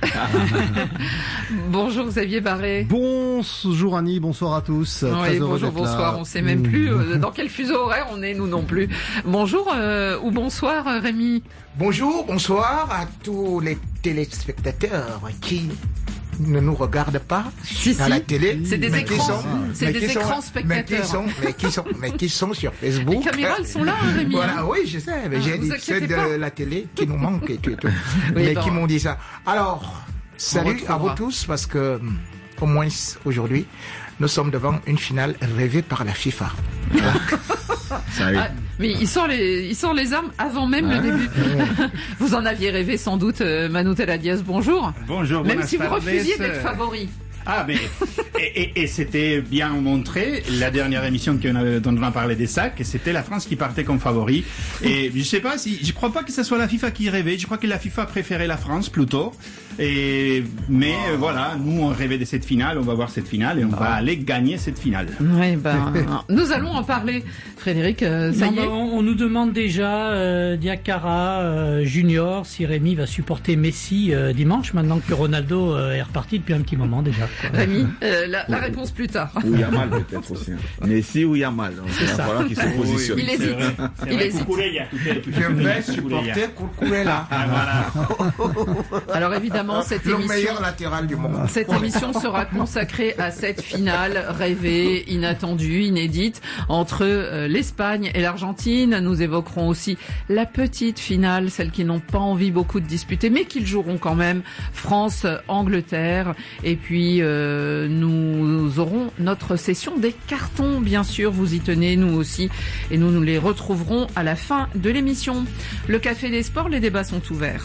Bonjour Xavier Barré. Bonjour Annie, bonsoir à tous. Oui, Très heureux bonjour, d'être là. bonsoir. On sait même plus euh, dans quel fuseau horaire on est, nous non plus. Bonjour euh, ou bonsoir euh, Rémi. Bonjour, bonsoir à tous les téléspectateurs qui ne nous regardent pas si, à si. la télé. C'est des mais écrans, qui sont, c'est mais des qui sont, écrans spectateurs. Mais qui, sont, mais, qui sont, mais qui sont sur Facebook. Les caméras, elles sont là, hein, Rémi. Voilà, oui, je sais. Mais ah, j'ai dit ceux de pas. la télé qui nous manquent et tout. Et tout. Oui, mais ben, qui m'ont dit ça. Alors, salut à vous tous parce que, au moins aujourd'hui, nous sommes devant une finale rêvée par la FIFA. Voilà. Ah, mais il sort les, il sort les armes avant même ah, le début. Ouais. Vous en aviez rêvé sans doute, euh, Manutela Diaz. Bonjour. Bonjour. Même si vous tardes. refusiez d'être favori. Ah, mais et, et, et c'était bien montré la dernière émission qu'on a, dont on a parlé des sacs, et c'était la France qui partait comme favori. Et je sais pas si, je crois pas que ce soit la FIFA qui rêvait. Je crois que la FIFA préférait la France plutôt. Et mais oh. euh, voilà, nous on rêvait de cette finale, on va voir cette finale et on oh. va aller gagner cette finale. Oui, ben nous allons en parler, Frédéric. Euh, ça non, y est. Ben, on, on nous demande déjà euh, Diakara euh, Junior si Rémi va supporter Messi euh, dimanche, maintenant que Ronaldo euh, est reparti depuis un petit moment déjà. Rémi, euh, la, la réponse plus tard. Ou Yamal peut-être aussi. Messi ou Yamal. C'est ça. Voilà qui se positionne. Il hésite. C'est Il vrai, hésite. Je vais supporter Koukourela. Ah, voilà. Alors évidemment, cette le émission, meilleur latéral du monde. Cette émission sera consacrée à cette finale rêvée, inattendue, inédite entre euh, l'Espagne et l'Argentine. Nous évoquerons aussi la petite finale, celle qui n'ont pas envie beaucoup de disputer, mais qu'ils joueront quand même, France-Angleterre. Et puis euh, nous aurons notre session des cartons, bien sûr. Vous y tenez, nous aussi, et nous nous les retrouverons à la fin de l'émission. Le Café des Sports, les débats sont ouverts.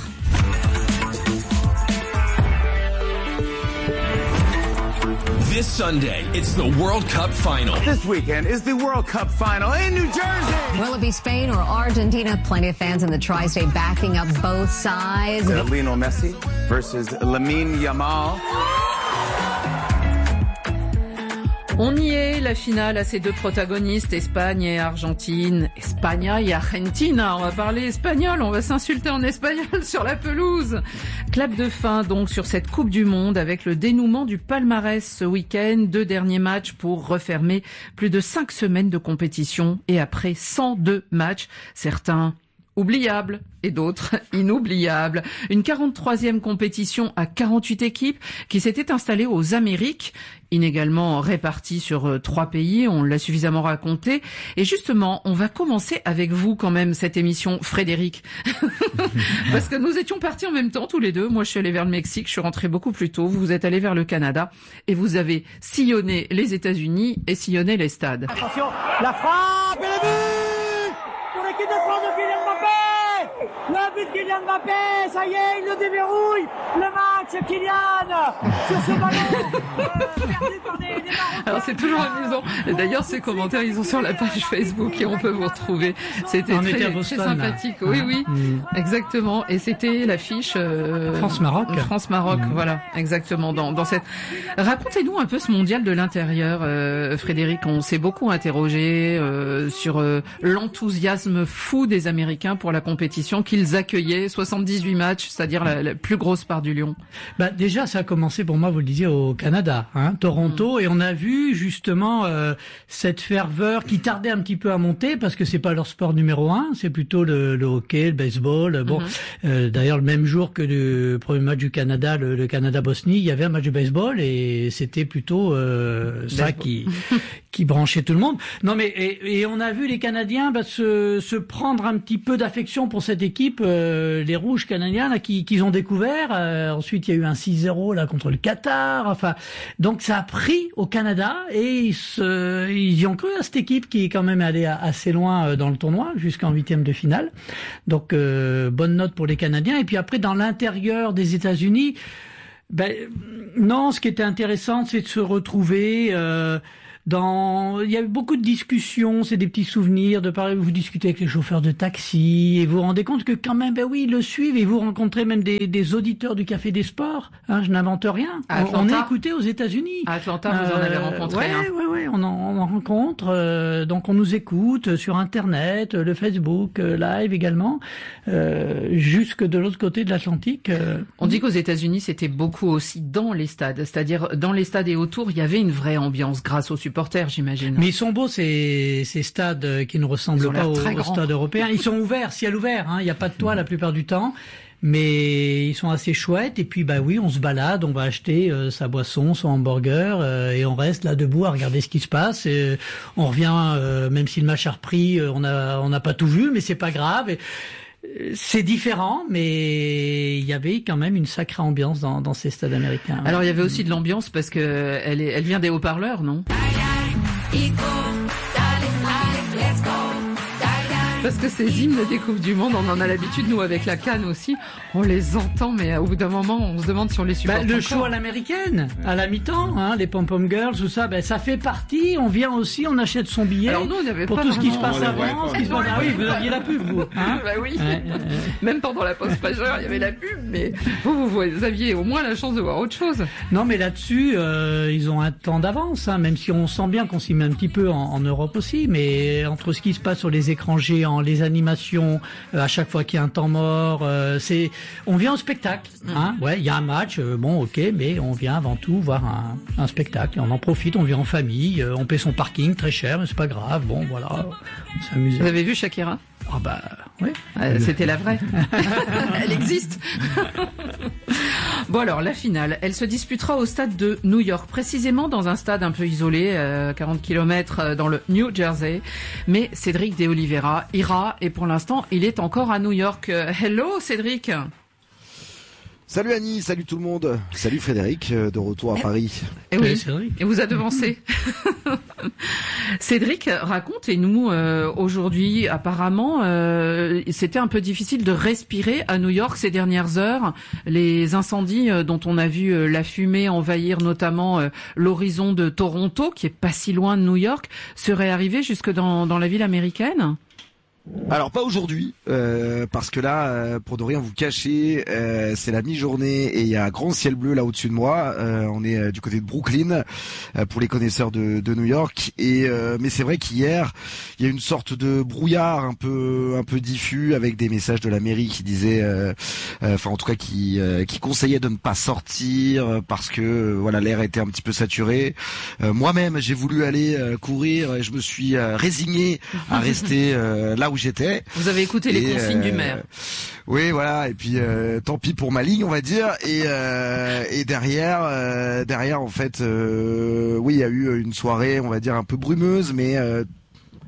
This Sunday, it's the World Cup final. This weekend is the World Cup final in New Jersey. Will it be Spain or Argentina? Plenty of fans in the tri-state backing up both sides. Uh, Lionel Messi versus Lamine Yamal. On y est, la finale à ces deux protagonistes, Espagne et Argentine. España et Argentina, on va parler espagnol, on va s'insulter en espagnol sur la pelouse. Clap de fin donc sur cette Coupe du Monde avec le dénouement du palmarès ce week-end. Deux derniers matchs pour refermer plus de cinq semaines de compétition et après cent deux matchs, certains oubliables et d'autres inoubliables. Une quarante-troisième compétition à quarante-huit équipes qui s'était installée aux Amériques, inégalement réparties sur euh, trois pays, on l'a suffisamment raconté. Et justement, on va commencer avec vous quand même cette émission, Frédéric. Parce que nous étions partis en même temps tous les deux. Moi, je suis allé vers le Mexique, je suis rentré beaucoup plus tôt. Vous êtes allé vers le Canada et vous avez sillonné les États-Unis et sillonné les stades. Attention, la frappe et le but pour l'équipe de France de Kylian Mbappé. Le but de Kylian Mbappé, ça y est, il le déverrouille. Le match, Kylian, sur ce ballon, euh, perdu par des, des Marocains. Alors c'est toujours amusant. Et d'ailleurs, ces commentaires, ils sont sur la page Facebook et on peut vous retrouver. C'était on très, était à très Boston, sympathique. Là. Oui, oui, mmh. exactement. Et c'était l'affiche euh, France-Maroc. France-Maroc, mmh. voilà, exactement. Dans, dans cette. Racontez-nous un peu ce mondial de l'intérieur, euh, Frédéric. On s'est beaucoup interrogé euh, sur euh, l'enthousiasme fou des Américains pour la compétition qu'ils accueillaient. soixante-dix-huit matchs, c'est-à-dire la, la plus grosse part du lion. Bah déjà, ça a commencé pour moi, vous le disiez, au Canada, hein, Toronto, mmh. et on a vu justement euh, cette ferveur qui tardait un petit peu à monter parce que c'est pas leur sport numéro un, c'est plutôt le, le hockey, le baseball. Bon, mmh. euh, d'ailleurs le même jour que le premier match du Canada, le, le Canada-Bosnie, il y avait un match de baseball et c'était plutôt euh, ça qui qui branchait tout le monde. Non mais et, et on a vu les Canadiens bah, se, se prendre un petit peu d'affection pour cette équipe, euh, les Rouges canadiens là qui qu'ils ont découvert. Euh, ensuite il y a eu un six zéro là contre le Qatar. Enfin donc ça a pris au Canada et ils, se, ils y ont cru à cette équipe qui est quand même allée assez loin dans le tournoi jusqu'en huitième de finale. Donc euh, bonne note pour les Canadiens. Et puis après dans l'intérieur des États-Unis, ben non, ce qui était intéressant c'est de se retrouver. Euh, Dans, il y a eu beaucoup de discussions, c'est des petits souvenirs de parler, vous discutez avec les chauffeurs de taxi et vous vous rendez compte que quand même, ben oui, ils le suivent et vous rencontrez même des, des auditeurs du Café des Sports. Hein, je n'invente rien. On, on est écouté aux États-Unis. À Atlanta, vous euh, en avez rencontré. Ouais, hein. ouais, ouais, on en, on en rencontre. Euh, donc on nous écoute sur Internet, le Facebook euh, Live également, euh, jusque de l'autre côté de l'Atlantique. Euh. On dit qu'aux États-Unis, c'était beaucoup aussi dans les stades, c'est-à-dire dans les stades et autour, il y avait une vraie ambiance grâce aux supporters, j'imagine. Mais ils sont beaux ces, ces stades qui ne ressemblent pas aux, aux stades européens. Ils sont ouverts, ciel ouvert, hein. Il n'y a pas de toit la plupart du temps. Mais ils sont assez chouettes et puis bah oui, on se balade, on va acheter euh, sa boisson, son hamburger euh, et on reste là debout à regarder ce qui se passe. Et on revient, euh, même si le match a repris, euh, on a on n'a pas tout vu, mais c'est pas grave. Et, c'est différent, mais il y avait quand même une sacrée ambiance dans, dans ces stades américains. Alors il y avait aussi de l'ambiance parce que elle, est, elle vient des haut-parleurs, non ? Parce que ces hymnes des Coupes du Monde, on en a l'habitude, nous, avec la CAN aussi, on les entend, mais au bout d'un moment, on se demande si on les supporte bah, le encore. show à l'américaine, à la mi-temps, hein, les pom-pom girls, tout ça, ben, ça fait partie, on vient aussi, on achète son billet. Alors nous, on avait pour pas tout ce qui se vraiment... passe avant, ce qui se passe... Ah oui, vous aviez la pub, vous. Hein bah oui. Ouais, euh... Même pendant la pause majeure, il y avait la pub, mais vous, vous, vous aviez au moins la chance de voir autre chose. Non, mais là-dessus, euh, ils ont un temps d'avance, hein, même si on sent bien qu'on s'y met un petit peu en, en Europe aussi, mais entre ce qui se passe sur les écrans géants, les animations, à chaque fois qu'il y a un temps mort, euh, c'est, on vient au spectacle, hein. Ouais, il y a un match, euh, bon, ok, mais on vient avant tout voir un, un spectacle. On en profite, on vient en famille, euh, on paie son parking très cher, mais c'est pas grave. Bon, voilà, on s'amuse. Vous avez vu Shakira ? Ah bah, oui. Euh, c'était la vraie. Elle existe. Bon alors, la finale, elle se disputera au stade de New York, précisément dans un stade un peu isolé, euh, quarante kilomètres dans le New Jersey. Mais Cédric de Oliveira ira, et pour l'instant, il est encore à New York. Euh, hello Cédric. Salut Annie, salut tout le monde. Salut Frédéric, de retour à et, Paris. Et oui, Cédric. Et vous a devancé. Cédric, racontez-nous, euh, aujourd'hui, apparemment, euh, c'était un peu difficile de respirer à New York ces dernières heures. Les incendies euh, dont on a vu euh, la fumée envahir notamment euh, l'horizon de Toronto, qui est pas si loin de New York, seraient arrivés jusque dans, dans la ville américaine ? Alors pas aujourd'hui, euh, parce que là, euh, pour ne rien vous cacher, euh, c'est la mi-journée et il y a un grand ciel bleu là au-dessus de moi. Euh, on est euh, du côté de Brooklyn, euh, pour les connaisseurs de, de New York. Et euh, mais c'est vrai qu'hier, il y a une sorte de brouillard un peu un peu diffus avec des messages de la mairie qui disaient, euh, euh, enfin en tout cas qui euh, qui conseillait de ne pas sortir parce que euh, voilà l'air était un petit peu saturé. Euh, moi-même, j'ai voulu aller euh, courir et je me suis euh, résigné à rester euh, là où j'étais. Vous avez écouté les consignes euh, du maire. Oui, voilà. Et puis euh, tant pis pour ma ligne, on va dire. Et euh, et derrière, euh, derrière en fait, euh, oui, il y a eu une soirée, on va dire un peu brumeuse, mais euh,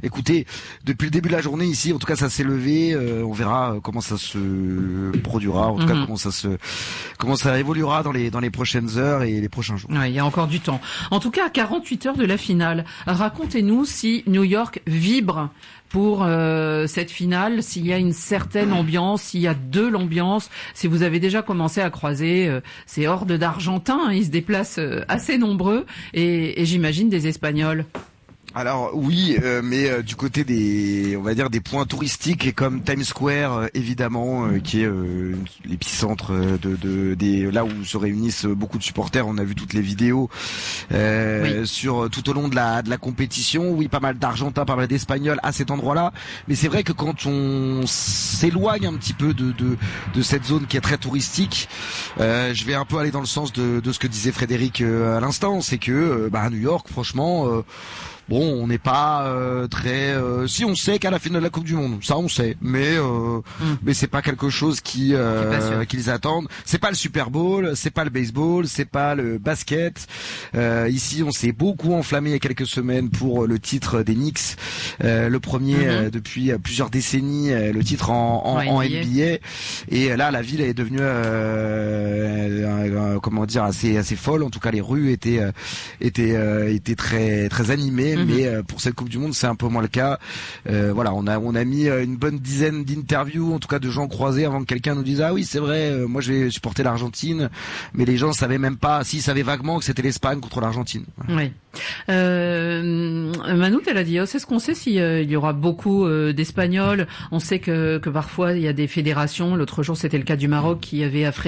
Écoutez, depuis le début de la journée ici, en tout cas ça s'est levé, euh, on verra comment ça se produira, en tout cas Mhm. comment ça se comment ça évoluera dans les dans les prochaines heures et les prochains jours. Ouais, il y a encore du temps. En tout cas, à quarante-huit heures de la finale, racontez-nous si New York vibre pour euh, cette finale, s'il y a une certaine ambiance, s'il y a de l'ambiance, si vous avez déjà commencé à croiser euh, ces hordes d'Argentins, hein, ils se déplacent euh, assez nombreux, et, et j'imagine des Espagnols. Alors oui, euh, mais euh, du côté des, on va dire des points touristiques comme Times Square, euh, évidemment, euh, qui est euh, l'épicentre de, de des là où se réunissent beaucoup de supporters. On a vu toutes les vidéos euh, oui. sur tout au long de la de la compétition. Oui, pas mal d'Argentins, pas mal d'Espagnols à cet endroit-là. Mais c'est vrai que quand on s'éloigne un petit peu de de, de cette zone qui est très touristique, euh, je vais un peu aller dans le sens de, de ce que disait Frédéric euh, à l'instant, c'est que euh, bah, à New York, franchement. Euh, Bon, on n'est pas euh, très. Euh, si on sait qu'à la finale de la Coupe du Monde, ça on sait, mais euh, mm. mais c'est pas quelque chose qui euh, qu'ils attendent. C'est pas le Super Bowl, c'est pas le baseball, c'est pas le basket. Euh, ici, on s'est beaucoup enflammé il y a quelques semaines pour le titre des Knicks, euh, le premier mm-hmm. euh, depuis plusieurs décennies, euh, le titre en, en, en N B A. Et là, la ville est devenue euh, euh, comment dire assez assez folle. En tout cas, les rues étaient euh, étaient euh, étaient très très animées. Mmh. Mais euh, pour cette Coupe du Monde, c'est un peu moins le cas. Euh, voilà, on a on a mis une bonne dizaine d'interviews, en tout cas de gens croisés, avant que quelqu'un nous dise ah oui c'est vrai, euh, moi je vais supporter l'Argentine. Mais les gens savaient même pas, s'ils savaient vaguement que c'était l'Espagne contre l'Argentine. Voilà. Oui. Euh, Manu Teladios, est-ce qu'on sait s'il euh, y aura beaucoup euh, d'Espagnols? On sait que que parfois il y a des fédérations. L'autre jour c'était le cas du Maroc qui avait affrété